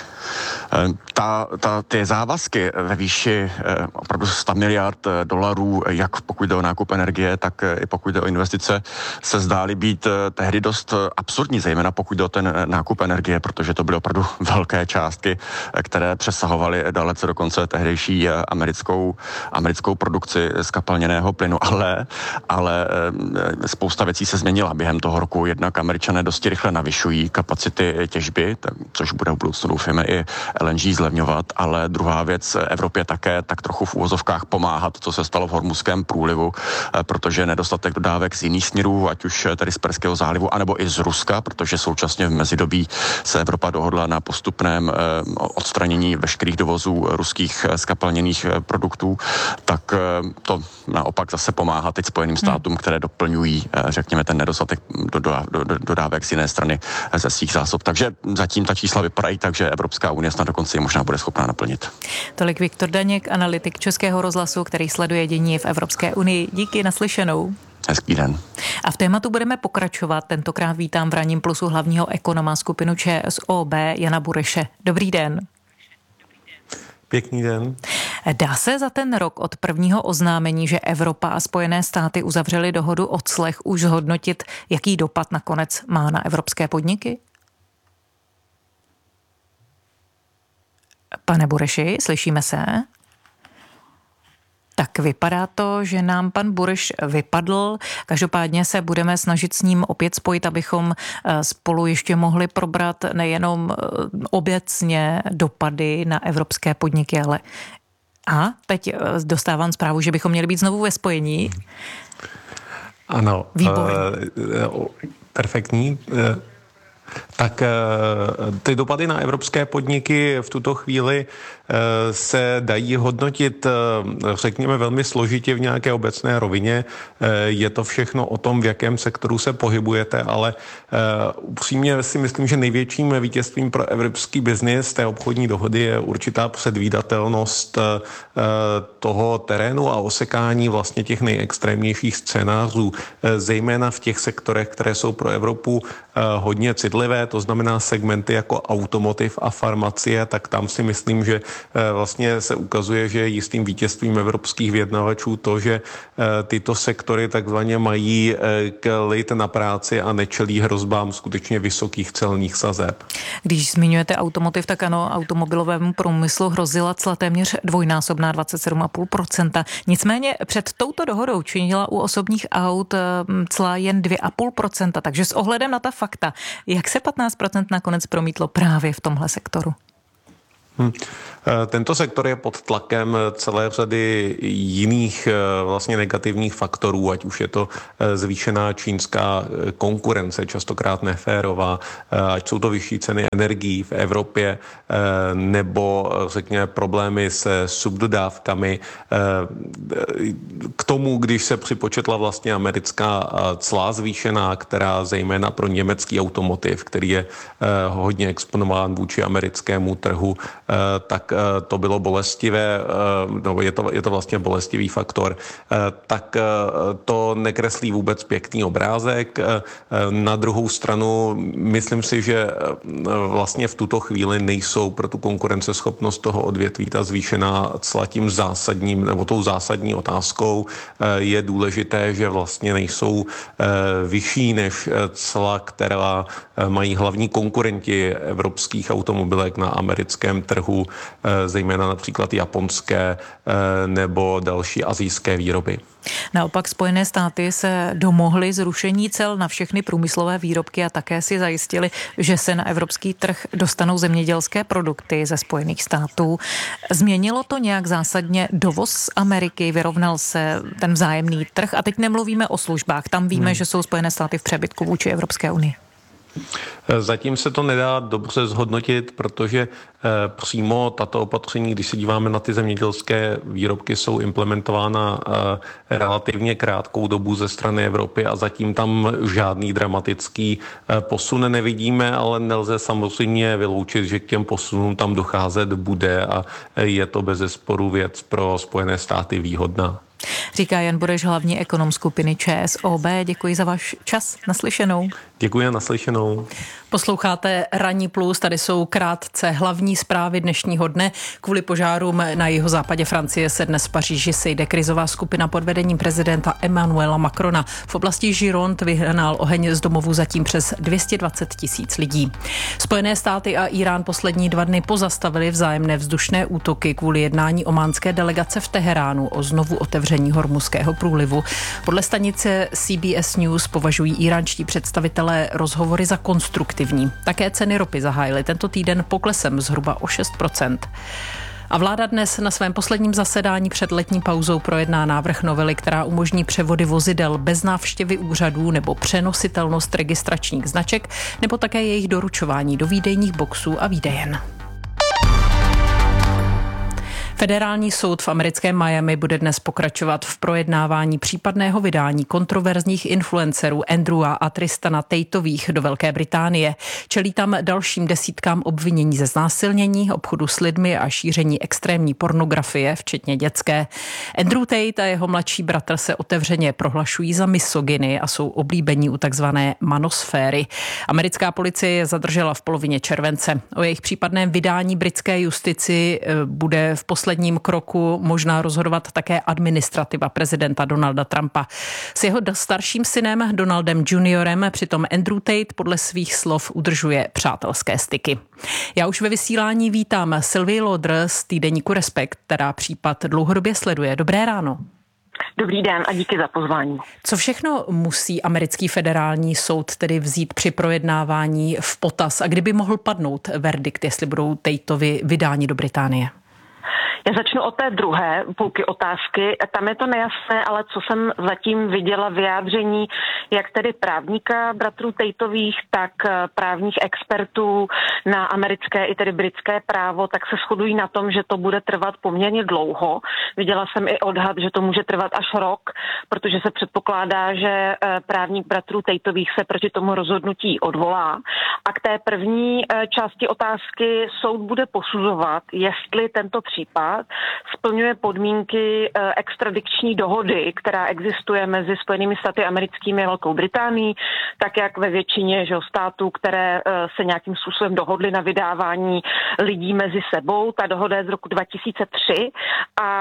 Ta, ta, ty závazky ve výši eh, opravdu sto miliard dolarů, jak pokud jde o nákup energie, tak i pokud jde o investice, se zdály být eh, tehdy dost absurdní, zejména pokud jde o ten nákup energie, protože to byly opravdu velké částky, eh, které přesahovaly dalece dokonce tehdejší eh, americkou, americkou produkci skapalněného plynu, ale, ale eh, spousta věcí se změnila během toho roku. Jednak Američané dosti rychle navyšují kapacity těžby, tak, což bude v budoucnu doufáme i L N G zlevňovat, ale druhá věc, Evropě také tak trochu v úvozovkách pomáhat, co se stalo v Hormuzském průlivu, protože nedostatek dodávek z jiných směrů, ať už tedy z Perského zálivu, anebo i z Ruska, protože současně v mezidobí se Evropa dohodla na postupném odstranění veškerých dovozů ruských skapalněných produktů, tak to naopak zase pomáhá teď Spojeným státům, které doplňují, řekněme, ten nedostatek dodávek z jiné strany ze svých zásob. Takže zatím ta čísla vypadají tak, že Evropská unie snad dokonce ji možná bude schopná naplnit. Tolik Viktor Daněk, analytik Českého rozhlasu, který sleduje dění v Evropské unii. Díky, naslyšenou. Hezký den. A v tématu budeme pokračovat. Tentokrát vítám v Ranním plusu hlavního ekonoma skupinu Č S O B Jana Bureše. Dobrý den. Pěkný den. Dá se za ten rok od prvního oznámení, že Evropa a Spojené státy uzavřely dohodu o clech, už zhodnotit, jaký dopad nakonec má na evropské podniky? Pane Bureši, slyšíme se? Tak vypadá to, že nám pan Bureš vypadl. Každopádně se budeme snažit s ním opět spojit, abychom spolu ještě mohli probrat nejenom obecně dopady na evropské podniky, ale a teď dostávám zprávu, že bychom měli být znovu ve spojení. Ano. Výborně. Uh, perfektní. Uh, tak ty dopady na evropské podniky v tuto chvíli se dají hodnotit, řekněme, velmi složitě v nějaké obecné rovině. Je to všechno o tom, v jakém sektoru se pohybujete, ale upřímně si myslím, že největším vítězstvím pro evropský biznis té obchodní dohody je určitá předvídatelnost toho terénu a osekání vlastně těch nejextrémnějších scénářů, zejména v těch sektorech, které jsou pro Evropu hodně citlivé, to znamená segmenty jako automotiv a farmacie, tak tam si myslím, že vlastně se ukazuje, že jistým vítězstvím evropských vyjednavačů to, že tyto sektory takzvaně mají klid na práci a nečelí hrozbám skutečně vysokých celních sazeb. Když zmiňujete automotiv, tak ano, automobilovému průmyslu hrozila cla téměř dvojnásobná dvacet sedm celá pět procenta. Nicméně před touto dohodou činila u osobních aut cla jen dvě celá pět procenta, takže s ohledem na ta fakta, jak se patnáct procent nakonec promítlo právě v tomhle sektoru? Hmm. Tento sektor je pod tlakem celé řady jiných vlastně negativních faktorů, ať už je to zvýšená čínská konkurence, častokrát neférová, ať jsou to vyšší ceny energií v Evropě, nebo řekněme problémy se subdodávkami. K tomu, když se připočetla vlastně americká cla zvýšená, která zejména pro německý automotiv, který je hodně exponován vůči americkému trhu, tak to bylo bolestivé, no je to, je to vlastně bolestivý faktor, tak to nekreslí vůbec pěkný obrázek. Na druhou stranu myslím si, že vlastně v tuto chvíli nejsou pro tu konkurenceschopnost toho odvětví ta zvýšená cla tím zásadním, nebo tou zásadní otázkou. Je důležité, že vlastně nejsou vyšší než cla, která mají hlavní konkurenti evropských automobilek na americkém trhu, zejména například japonské nebo další asijské výroby. Naopak Spojené státy se domohly zrušení cel na všechny průmyslové výrobky a také si zajistili, že se na evropský trh dostanou zemědělské produkty ze Spojených států. Změnilo to nějak zásadně dovoz z Ameriky, vyrovnal se ten vzájemný trh a teď nemluvíme o službách, tam víme, hmm. že jsou Spojené státy v přebytku vůči Evropské unii. Zatím se to nedá dobře zhodnotit, protože přímo tato opatření, když se díváme na ty zemědělské výrobky, jsou implementována relativně krátkou dobu ze strany Evropy a zatím tam žádný dramatický posun nevidíme, ale nelze samozřejmě vyloučit, že k těm posunům tam docházet bude a je to bezesporu věc pro Spojené státy výhodná. Říká Jan Bureš, hlavní ekonom skupiny ČSOB. Děkuji za váš čas. Naslyšenou. Děkuji a naslyšenou. Posloucháte Ranní plus, tady jsou krátce hlavní zprávy dnešního dne. Kvůli požárům na jihozápadě Francie se dnes v Paříži sejde krizová skupina pod vedením prezidenta Emmanuela Macrona. V oblasti Gironde vyhnal oheň z domovů zatím přes dvě stě dvacet tisíc lidí. Spojené státy a Irán poslední dva dny pozastavili vzájemné vzdušné útoky kvůli jednání ománské delegace v Teheránu o znovu otevření Hormuzského průlivu. Podle stanice C B S News považují iránští představitelé rozhovory za konstruktivní. Také ceny ropy zahájily tento týden poklesem zhruba o šest procent. A vláda dnes na svém posledním zasedání před letní pauzou projedná návrh novely, která umožní převody vozidel bez návštěvy úřadů nebo přenositelnost registračních značek, nebo také jejich doručování do výdejních boxů a výdejen. Federální soud v americkém Miami bude dnes pokračovat v projednávání případného vydání kontroverzních influencerů Andrewa a Tristana Tateových do Velké Británie. Čelí tam dalším desítkám obvinění ze znásilnění, obchodu s lidmi a šíření extrémní pornografie, včetně dětské. Andrew Tate a jeho mladší bratr se otevřeně prohlašují za misogyny a jsou oblíbení u takzvané manosféry. Americká policie je zadržela v polovině července. O jejich případném vydání britské justici bude v poslední posledním kroku možná rozhodovat také administrativa prezidenta Donalda Trumpa. S jeho starším synem Donaldem juniorem přitom Andrew Tate podle svých slov udržuje přátelské styky. Já už ve vysílání vítám Sylvii Lauder z týdeníku Respekt, která případ dlouhodobě sleduje. Dobré ráno. Dobrý den a díky za pozvání. Co všechno musí americký federální soud tedy vzít při projednávání v potaz a kdyby mohl padnout verdikt, jestli budou Tateovi vydáni do Británie? Já začnu od té druhé půlky otázky. Tam je to nejasné, ale co jsem zatím viděla vyjádření, jak tedy právníka bratrů Tateových, tak právních expertů na americké i tedy britské právo, tak se shodují na tom, že to bude trvat poměrně dlouho. Viděla jsem i odhad, že to může trvat až rok, protože se předpokládá, že právník bratrů Tateových se proti tomu rozhodnutí odvolá. A k té první části otázky soud bude posuzovat, jestli tento případ splňuje podmínky extradiční dohody, která existuje mezi Spojenými státy americkými a Velkou Británií, tak jak ve většině že, států, které se nějakým způsobem dohodly na vydávání lidí mezi sebou. Ta dohoda je z roku dva tisíce tři a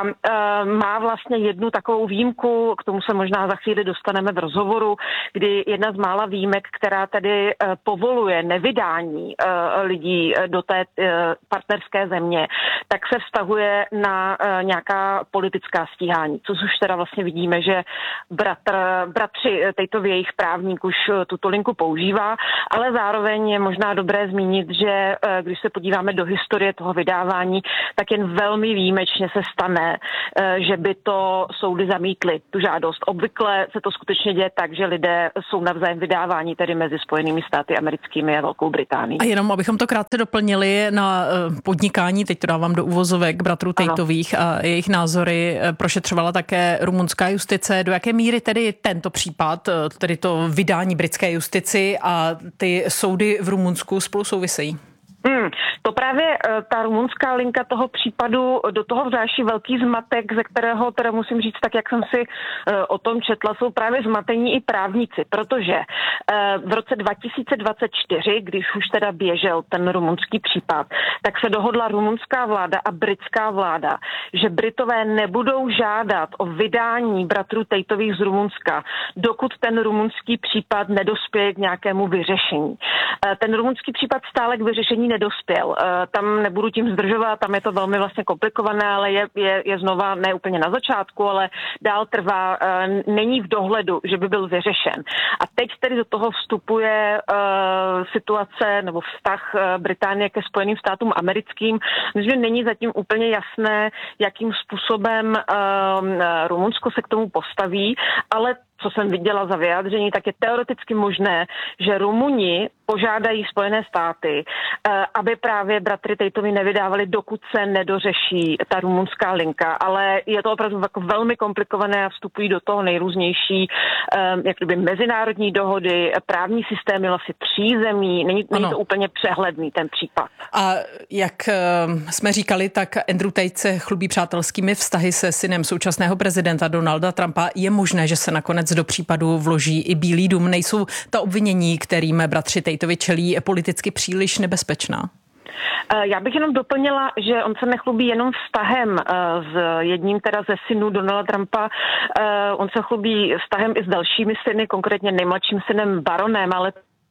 má vlastně jednu takovou výjimku, k tomu se možná za chvíli dostaneme v rozhovoru, kdy jedna z mála výjimek, která tady povoluje nevydání lidí do té partnerské země, tak se vztahuje na uh, nějaká politická stíhání, což už teda vlastně vidíme, že bratr, bratři Tateovi, jejich právník už uh, tuto linku používá, ale zároveň je možná dobré zmínit, že uh, když se podíváme do historie toho vydávání, tak jen velmi výjimečně se stane, uh, že by to soudy zamítly, tu žádost. Obvykle se to skutečně děje tak, že lidé jsou navzájem vydávání tedy mezi Spojenými státy americkými a Velkou Británií. A jenom abychom to krátce doplnili na uh, podnikání, teď to dávám do uvozovek, bratrů Tateových a jejich názory prošetřovala také rumunská justice. Do jaké míry tedy tento případ, tedy to vydání britské justici a ty soudy v Rumunsku spolu souvisejí? Hmm, to právě ta rumunská linka toho případu do toho vnáší velký zmatek, ze kterého teda musím říct, tak jak jsem si o tom četla, jsou právě zmatení i právníci, protože v roce dva tisíce dvacet čtyři, když už teda běžel ten rumunský případ, tak se dohodla rumunská vláda a britská vláda, že Britové nebudou žádat o vydání bratrů Tateových z Rumunska, dokud ten rumunský případ nedospěje k nějakému vyřešení. Ten rumunský případ stále k vyřešení nedospěl. Tam nebudu tím zdržovat, tam je to velmi vlastně komplikované, ale je, je, je znova ne úplně na začátku, ale dál trvá, není v dohledu, že by byl vyřešen. A teď tedy do toho vstupuje uh, situace nebo vztah Británie ke Spojeným státům americkým. Myslím, že není zatím úplně jasné, jakým způsobem uh, Rumunsko se k tomu postaví, ale co jsem viděla za vyjádření, tak je teoreticky možné, že Rumuni požádají Spojené státy, aby právě bratry Tateovi nevydávali, dokud se nedořeší ta rumunská linka. Ale je to opravdu jako velmi komplikované a vstupují do toho nejrůznější jak kdyby mezinárodní dohody, právní systémy vlastně tří zemí. Není, není to úplně přehledný ten případ. A jak jsme říkali, tak Andrew Tate se chlubí přátelskými vztahy se synem současného prezidenta Donalda Trumpa. Je možné, že se nakonec do případu vloží i Bílý dům. Nejsou ta obvinění, kterým bratři Tateovi čelí, politicky příliš nebezpečná? Já bych jenom doplnila, že on se nechlubí jenom vztahem s jedním teda ze synů Donalda Trumpa. On se chlubí vztahem i s dalšími syny, konkrétně nejmladším synem Baronem, ale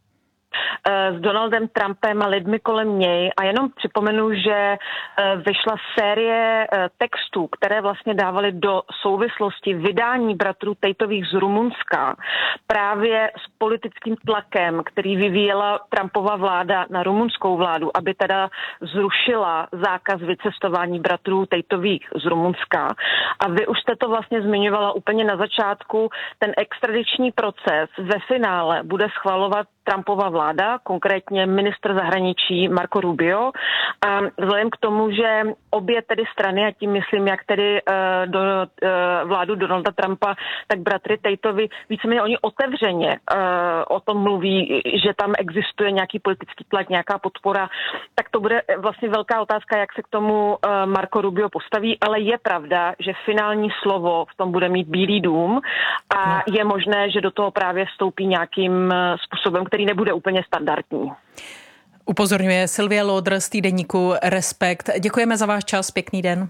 s Donaldem Trumpem a lidmi kolem něj. A jenom připomenu, že vyšla série textů, které vlastně dávaly do souvislosti vydání bratrů Tateových z Rumunska právě s politickým tlakem, který vyvíjela Trumpova vláda na rumunskou vládu, aby teda zrušila zákaz vycestování bratrů Tateových z Rumunska. A vy už jste to vlastně zmiňovala úplně na začátku. Ten extradiční proces ve finále bude schvalovat Trumpova vláda, konkrétně ministr zahraničí Marco Rubio. A vzhledem k tomu, že obě tedy strany, a tím myslím jak tedy uh, do, uh, vládu Donalda Trumpa, tak bratry Tateovi, víceméně oni otevřeně uh, o tom mluví, že tam existuje nějaký politický tlak, nějaká podpora, tak to bude vlastně velká otázka, jak se k tomu uh, Marco Rubio postaví, ale je pravda, že finální slovo v tom bude mít Bílý dům a je možné, že do toho právě vstoupí nějakým způsobem, který nebude úplně standardní. Upozorňuje Sylvia Lauder z týdeníku Respekt. Děkujeme za váš čas, pěkný den.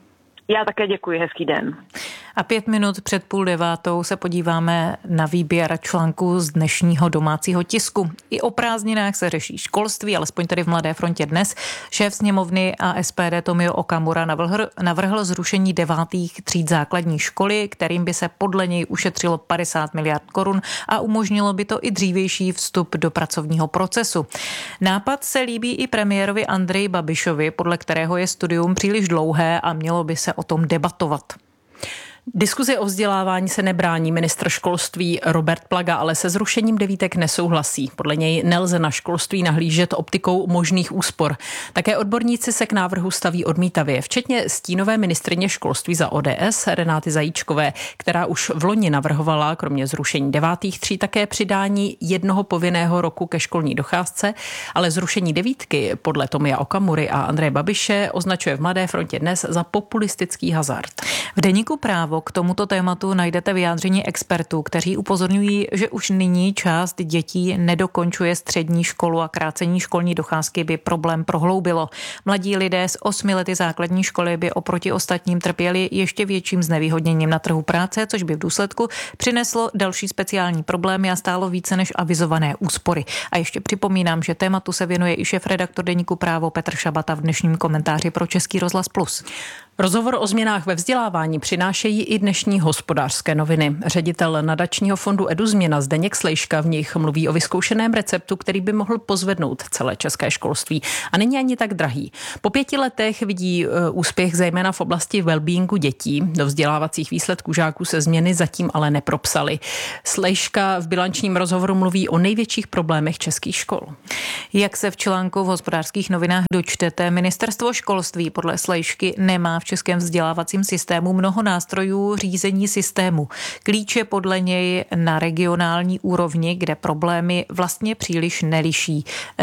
Já také děkuji, hezký den. A pět minut před půl devátou se podíváme na výběr článků z dnešního domácího tisku. I o prázdninách se řeší školství, alespoň tady v Mladé frontě dnes. Šéf sněmovny a S P D Tomio Okamura navrhl, navrhl zrušení devátých tříd základní školy, kterým by se podle něj ušetřilo padesát miliard korun a umožnilo by to i dřívější vstup do pracovního procesu. Nápad se líbí i premiérovi Andreji Babišovi, podle kterého je studium příliš dlouhé a mělo by se o tom debatovat. Diskuzi o vzdělávání se nebrání ministr školství Robert Plaga, ale se zrušením devítek nesouhlasí. Podle něj nelze na školství nahlížet optikou možných úspor. Také odborníci se k návrhu staví odmítavě, včetně stínové ministryně školství za O D S Renáty Zajíčkové, která už v loni navrhovala kromě zrušení devátých tříd také přidání jednoho povinného roku ke školní docházce, ale zrušení devítky podle Tomia Okamury a Andreje Babiše označuje v Mladé frontě dnes za populistický hazard. V deníku Právo k tomuto tématu najdete vyjádření expertů, kteří upozorňují, že už nyní část dětí nedokončuje střední školu a krácení školní docházky by problém prohloubilo. Mladí lidé s osmi lety základní školy by oproti ostatním trpěli ještě větším znevýhodněním na trhu práce, což by v důsledku přineslo další speciální problémy a stálo více než avizované úspory. A ještě připomínám, že tématu se věnuje i šéfredaktor deníku Právo Petr Šabata v dnešním komentáři pro Český rozhlas Plus. Rozhovor o změnách ve vzdělávání přinášejí i dnešní Hospodářské noviny. Ředitel nadačního fondu EduZměna Zdeněk Slejška v nich mluví o vyzkoušeném receptu, který by mohl pozvednout celé české školství. A není ani tak drahý. Po pěti letech vidí úspěch zejména v oblasti wellbeingu dětí. Do vzdělávacích výsledků žáků se změny zatím ale nepropsaly. Slejška v bilančním rozhovoru mluví o největších problémech českých škol. Jak se v článku v Hospodářských novinách dočtete, ministerstvo školství podle Slejšky nemá v českém vzdělávacím systému mnoho nástrojů řízení systému. Klíče podle něj na regionální úrovni, kde problémy vlastně příliš neliší,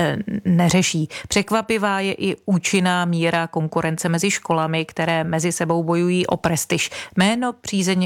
neřeší. Překvapivá je i účinná míra konkurence mezi školami, které mezi sebou bojují o prestiž. Jméno, přízeň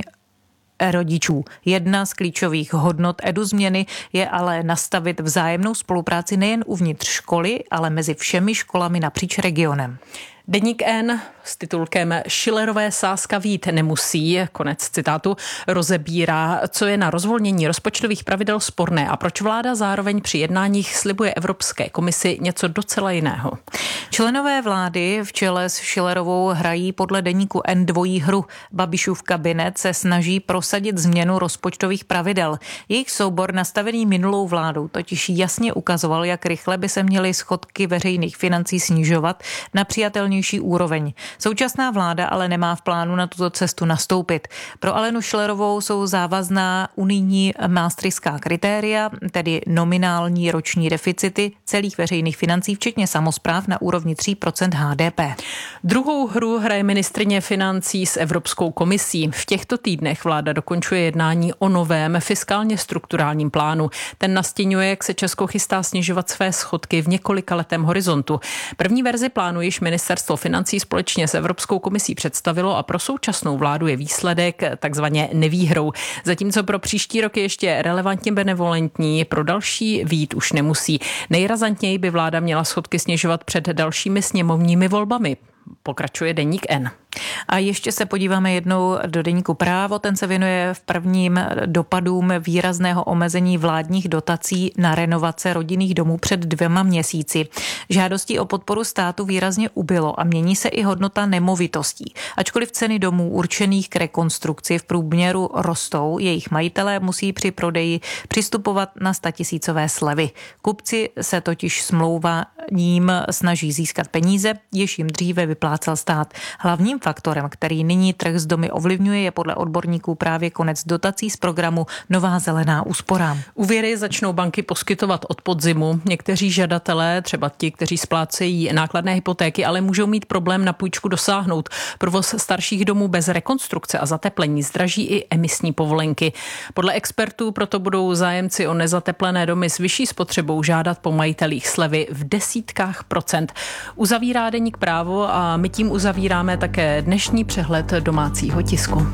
rodičů. Jedna z klíčových hodnot EduZměny je ale nastavit vzájemnou spolupráci nejen uvnitř školy, ale mezi všemi školami napříč regionem. Deník N s titulkem Schillerové sázka vít nemusí, konec citátu, rozebírá, co je na rozvolnění rozpočtových pravidel sporné a proč vláda zároveň při jednáních slibuje Evropské komisi něco docela jiného. Členové vlády v čele s Schillerovou hrají podle deníku N dvojí hru. Babišův kabinet se snaží prosadit změnu rozpočtových pravidel. Jejich soubor nastavený minulou vládou totiž jasně ukazoval, jak rychle by se měly schodky veřejných financí snižovat na přijatelnější úroveň. Současná vláda ale nemá v plánu na tuto cestu nastoupit. Pro Alenu Schillerovou jsou závazná unijní maastrichtská kritéria, tedy nominální roční deficity celých veřejných financí, včetně samospráv na úrovni tři procenta H D P. Druhou hru hraje ministryně financí s Evropskou komisí. V těchto týdnech vláda dokončuje jednání o novém fiskálně strukturálním plánu. Ten nastěňuje, jak se Česko chystá snižovat své schodky v několika letém horizontu. První verzi plánu již ministerstvo financí společně s Evropskou komisí představilo a pro současnou vládu je výsledek takzvaně nevýhrou. Zatímco pro příští rok je ještě relevantně benevolentní, pro další vyjít už nemusí. Nejrazantněji by vláda měla schodky snižovat před dalšími sněmovními volbami. Pokračuje deník N. A ještě se podíváme jednou do deníku Právo. Ten se věnuje v prvním dopadům výrazného omezení vládních dotací na renovace rodinných domů před dvěma měsíci. Žádostí o podporu státu výrazně ubylo a mění se i hodnota nemovitostí. Ačkoliv ceny domů určených k rekonstrukci v průměru rostou, jejich majitelé musí při prodeji přistupovat na statisícové slevy. Kupci se totiž smlouváním snaží získat peníze, jež jim dříve vyplácel stát. Hlavním faktorem, který nyní trh s domy ovlivňuje, je podle odborníků právě konec dotací z programu Nová zelená úsporám. Úvěry začnou banky poskytovat od podzimu. Někteří žadatelé, třeba ti, kteří splácejí nákladné hypotéky, ale můžou mít problém na půjčku dosáhnout. Provoz starších domů bez rekonstrukce a zateplení zdraží i emisní povolenky. Podle expertů proto budou zájemci o nezateplené domy s vyšší spotřebou žádat po majitelích slevy v desítkách procent. Uzavírá deník Právo a my tím uzavíráme také dnešní přehled domácího tisku.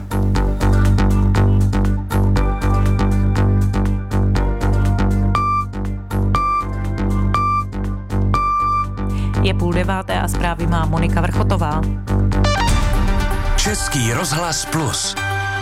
Je půl deváté a zprávy má Monika Vrchotová. Český rozhlas Plus.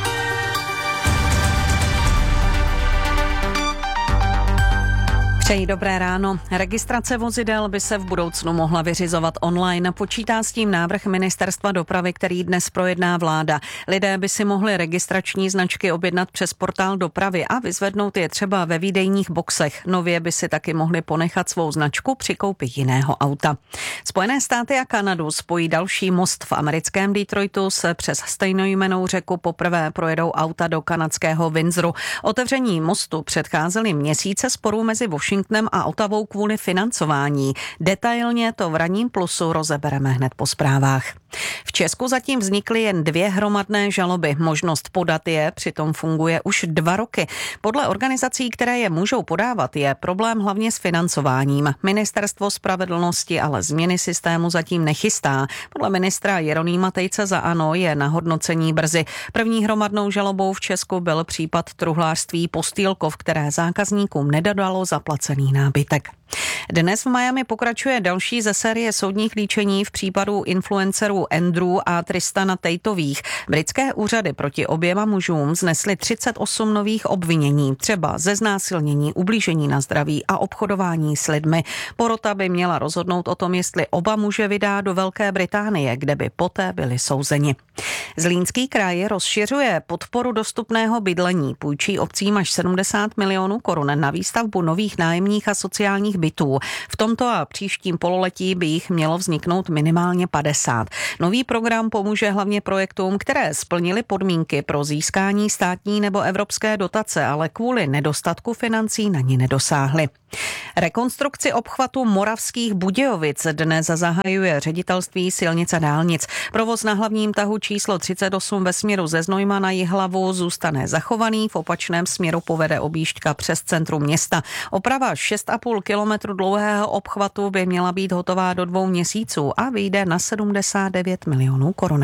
Přeji dobré ráno. Registrace vozidel by se v budoucnu mohla vyřizovat online. Počítá s tím návrh Ministerstva dopravy, který dnes projedná vláda. Lidé by si mohli registrační značky objednat přes portál dopravy a vyzvednout je třeba ve výdejních boxech. Nově by si taky mohli ponechat svou značku při koupi jiného auta. Spojené státy a Kanadu spojí další most v americkém Detroitu se přes stejnojmennou řeku poprvé projedou auta do kanadského Windsoru. Otevření mostu předcházely měsíce sporů mezi Washingtonem a Ottawou kvůli financování. Detailně to v Ranním plusu rozebereme hned po zprávách. V Česku zatím vznikly jen dvě hromadné žaloby. Možnost podat je přitom funguje už dva roky. Podle organizací, které je můžou podávat, je problém hlavně s financováním. Ministerstvo spravedlnosti ale změny systému zatím nechystá. Podle ministra Jeronýma Tejce za ANO je na hodnocení brzy. První hromadnou žalobou v Česku byl případ truhlářství Postýlkov, které zákazníkům nedodalo zaplacený nábytek. Dnes v Miami pokračuje další ze série soudních líčení v případu influencerů Andrew a Tristana Tateových. Britské úřady proti oběma mužům vznesly třicet osm nových obvinění, třeba ze znásilnění, ublížení na zdraví a obchodování s lidmi. Porota by měla rozhodnout o tom, jestli oba muže vydá do Velké Británie, kde by poté byli souzeni. Zlínský kraj rozšiřuje podporu dostupného bydlení, půjčí obcím až sedmdesát milionů korun na výstavbu nových nájemních a sociálních bytů. V tomto a příštím pololetí by jich mělo vzniknout minimálně padesát. Nový program pomůže hlavně projektům, které splnily podmínky pro získání státní nebo evropské dotace, ale kvůli nedostatku financí na ní nedosáhly. Rekonstrukci obchvatu Moravských Budějovic dnes zahajuje Ředitelství silnic a dálnic. Provoz na hlavním tahu číslo třicet osm ve směru ze Znojma na Jihlavu zůstane zachovaný, v opačném směru povede objížďka přes centrum města. Oprava šest a půl kilometru dlouhého obchvatu by měla být hotová do dvou měsíců a vyjde na sedmdesát devět milionů korun.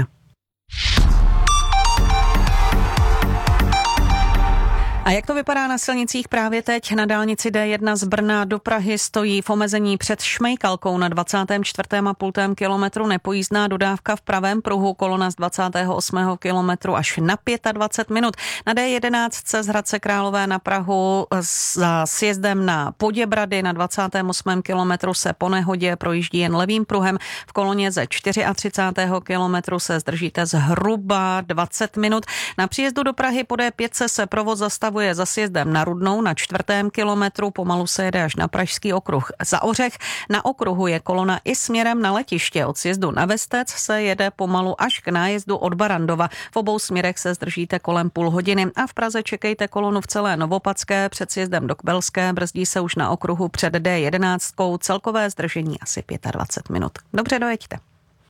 A jak to vypadá na silnicích právě teď? Na dálnici D jedna z Brna do Prahy stojí v omezení před Šmejkalkou na dvacátém čtvrtém a půl kilometru nepojízdná dodávka v pravém pruhu, kolona z dvacátého osmého kilometru až na dvacet pět minut. Na D jedenáct z Hradce Králové na Prahu za sjezdem na Poděbrady na dvacátém osmém kilometru se po nehodě projíždí jen levým pruhem. V koloně ze třicátého čtvrtého kilometru se zdržíte zhruba dvacet minut. Na příjezdu do Prahy po D pět se provoz zastavuje je za sjezdem na Rudnou na čtvrtém kilometru, pomalu se jede až na Pražský okruh za Ořech. Na okruhu je kolona i směrem na letiště. Od sjezdu na Vestec se jede pomalu až k nájezdu od Barandova. V obou směrech se zdržíte kolem půl hodiny a v Praze čekejte kolonu v celé Novopadské. Před sjezdem do Kbelské brzdí se už na okruhu před D jedenáct. Celkové zdržení asi dvacet pět minut. Dobře, dojeďte.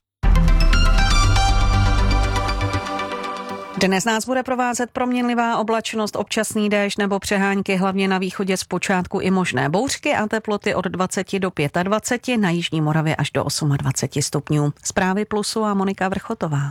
Dnes nás bude provázet proměnlivá oblačnost, občasný déšť nebo přehánky, hlavně na východě zpočátku i možné bouřky a teploty od dvacet do dvacet pět, na jižní Moravě až do dvacet osm stupňů. Zprávy Plusu a Monika Vrchotová.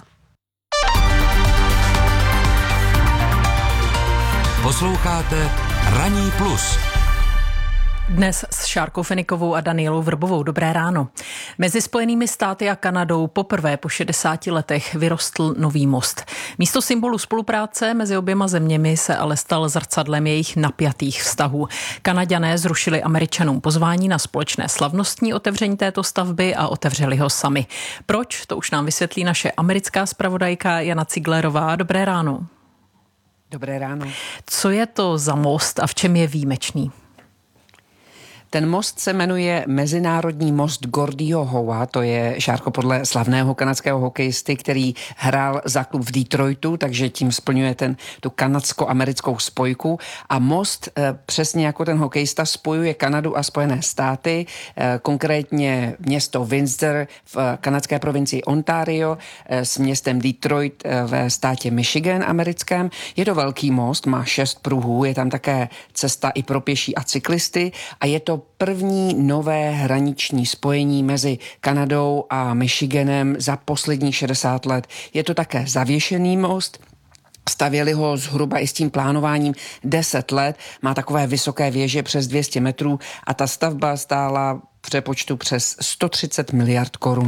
Posloucháte Ranní plus. Dnes s Šárkou Fenikovou a Danielou Vrbovou. Dobré ráno. Mezi Spojenými státy a Kanadou poprvé po šedesáti letech vyrostl nový most. Místo symbolu spolupráce mezi oběma zeměmi se ale stal zrcadlem jejich napjatých vztahů. Kanaďané zrušili Američanům pozvání na společné slavnostní otevření této stavby a otevřeli ho sami. Proč? To už nám vysvětlí naše americká zpravodajka Jana Ciglerová. Dobré ráno. Dobré ráno. Co je to za most a v čem je výjimečný? Ten most se jmenuje Mezinárodní most Gordieho Howa, to je, Šárko, podle slavného kanadského hokejisty, který hrál za klub v Detroitu, takže tím splňuje ten, tu kanadsko-americkou spojku. A most, eh, přesně jako ten hokejista, spojuje Kanadu a Spojené státy, eh, konkrétně město Windsor v eh, kanadské provincii Ontario eh, s městem Detroit eh, ve státě Michigan americkém. Je to velký most, má šest pruhů, je tam také cesta i pro pěší a cyklisty a je to první nové hraniční spojení mezi Kanadou a Michiganem za posledních šedesát let. Je to také zavěšený most. Stavěli ho zhruba i s tím plánováním deset let. Má takové vysoké věže přes dvě stě metrů a ta stavba stála v přepočtu přes sto třicet miliard korun.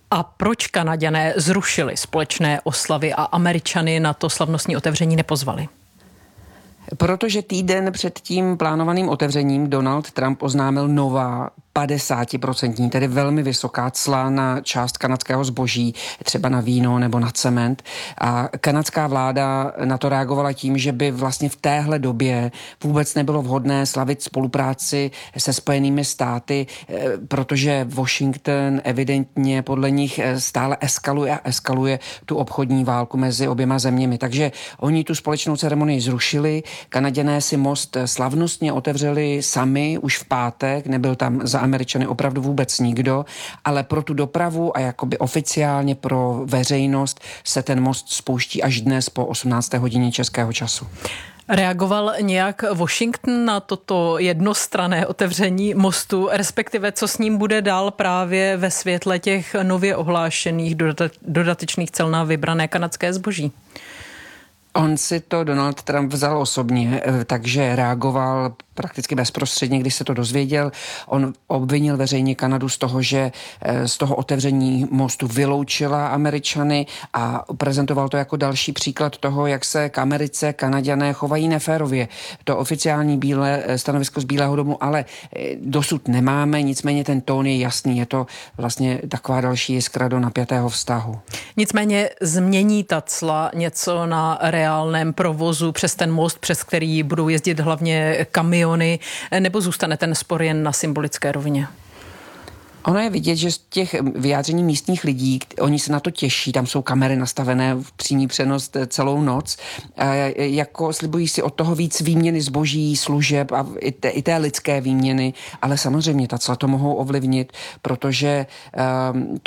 A proč Kanaďané zrušili společné oslavy a Američany na to slavnostní otevření nepozvali? Protože týden před tím plánovaným otevřením Donald Trump oznámil nová padesátiprocentní, tedy velmi vysoká cla na část kanadského zboží, třeba na víno nebo na cement. A kanadská vláda na to reagovala tím, že by vlastně v téhle době vůbec nebylo vhodné slavit spolupráci se Spojenými státy, protože Washington evidentně podle nich stále eskaluje a eskaluje tu obchodní válku mezi oběma zeměmi. Takže oni tu společnou ceremonii zrušili. Kanaděné si most slavnostně otevřeli sami už v pátek, nebyl tam za Američany opravdu vůbec nikdo, ale pro tu dopravu a jakoby oficiálně pro veřejnost se ten most spouští až dnes po osmnácté hodině českého času. Reagoval nějak Washington na toto jednostranné otevření mostu, respektive co s ním bude dál právě ve světle těch nově ohlášených dodatečných cel na vybrané kanadské zboží? On si to Donald Trump vzal osobně, takže reagoval prakticky bezprostředně, když se to dozvěděl. On obvinil veřejně Kanadu z toho, že z toho otevření mostu vyloučila Američany a prezentoval to jako další příklad toho, jak se k Americe Kanaďané chovají neférově. To oficiální bílé stanovisko z Bílého domu ale dosud nemáme, nicméně ten tón je jasný. Je to vlastně taková další jiskra do napjatého vztahu. Nicméně změní ta cla něco na reálném provozu přes ten most, přes který budou jezdit hlavně kamiony, nebo zůstane ten spor jen na symbolické rovině? Ono je vidět, že z těch vyjádření místních lidí, oni se na to těší, tam jsou kamery nastavené v přímý přenos celou noc, jako slibují si od toho víc výměny zboží, služeb a i té, i té lidské výměny, ale samozřejmě ta cla to mohou ovlivnit, protože um,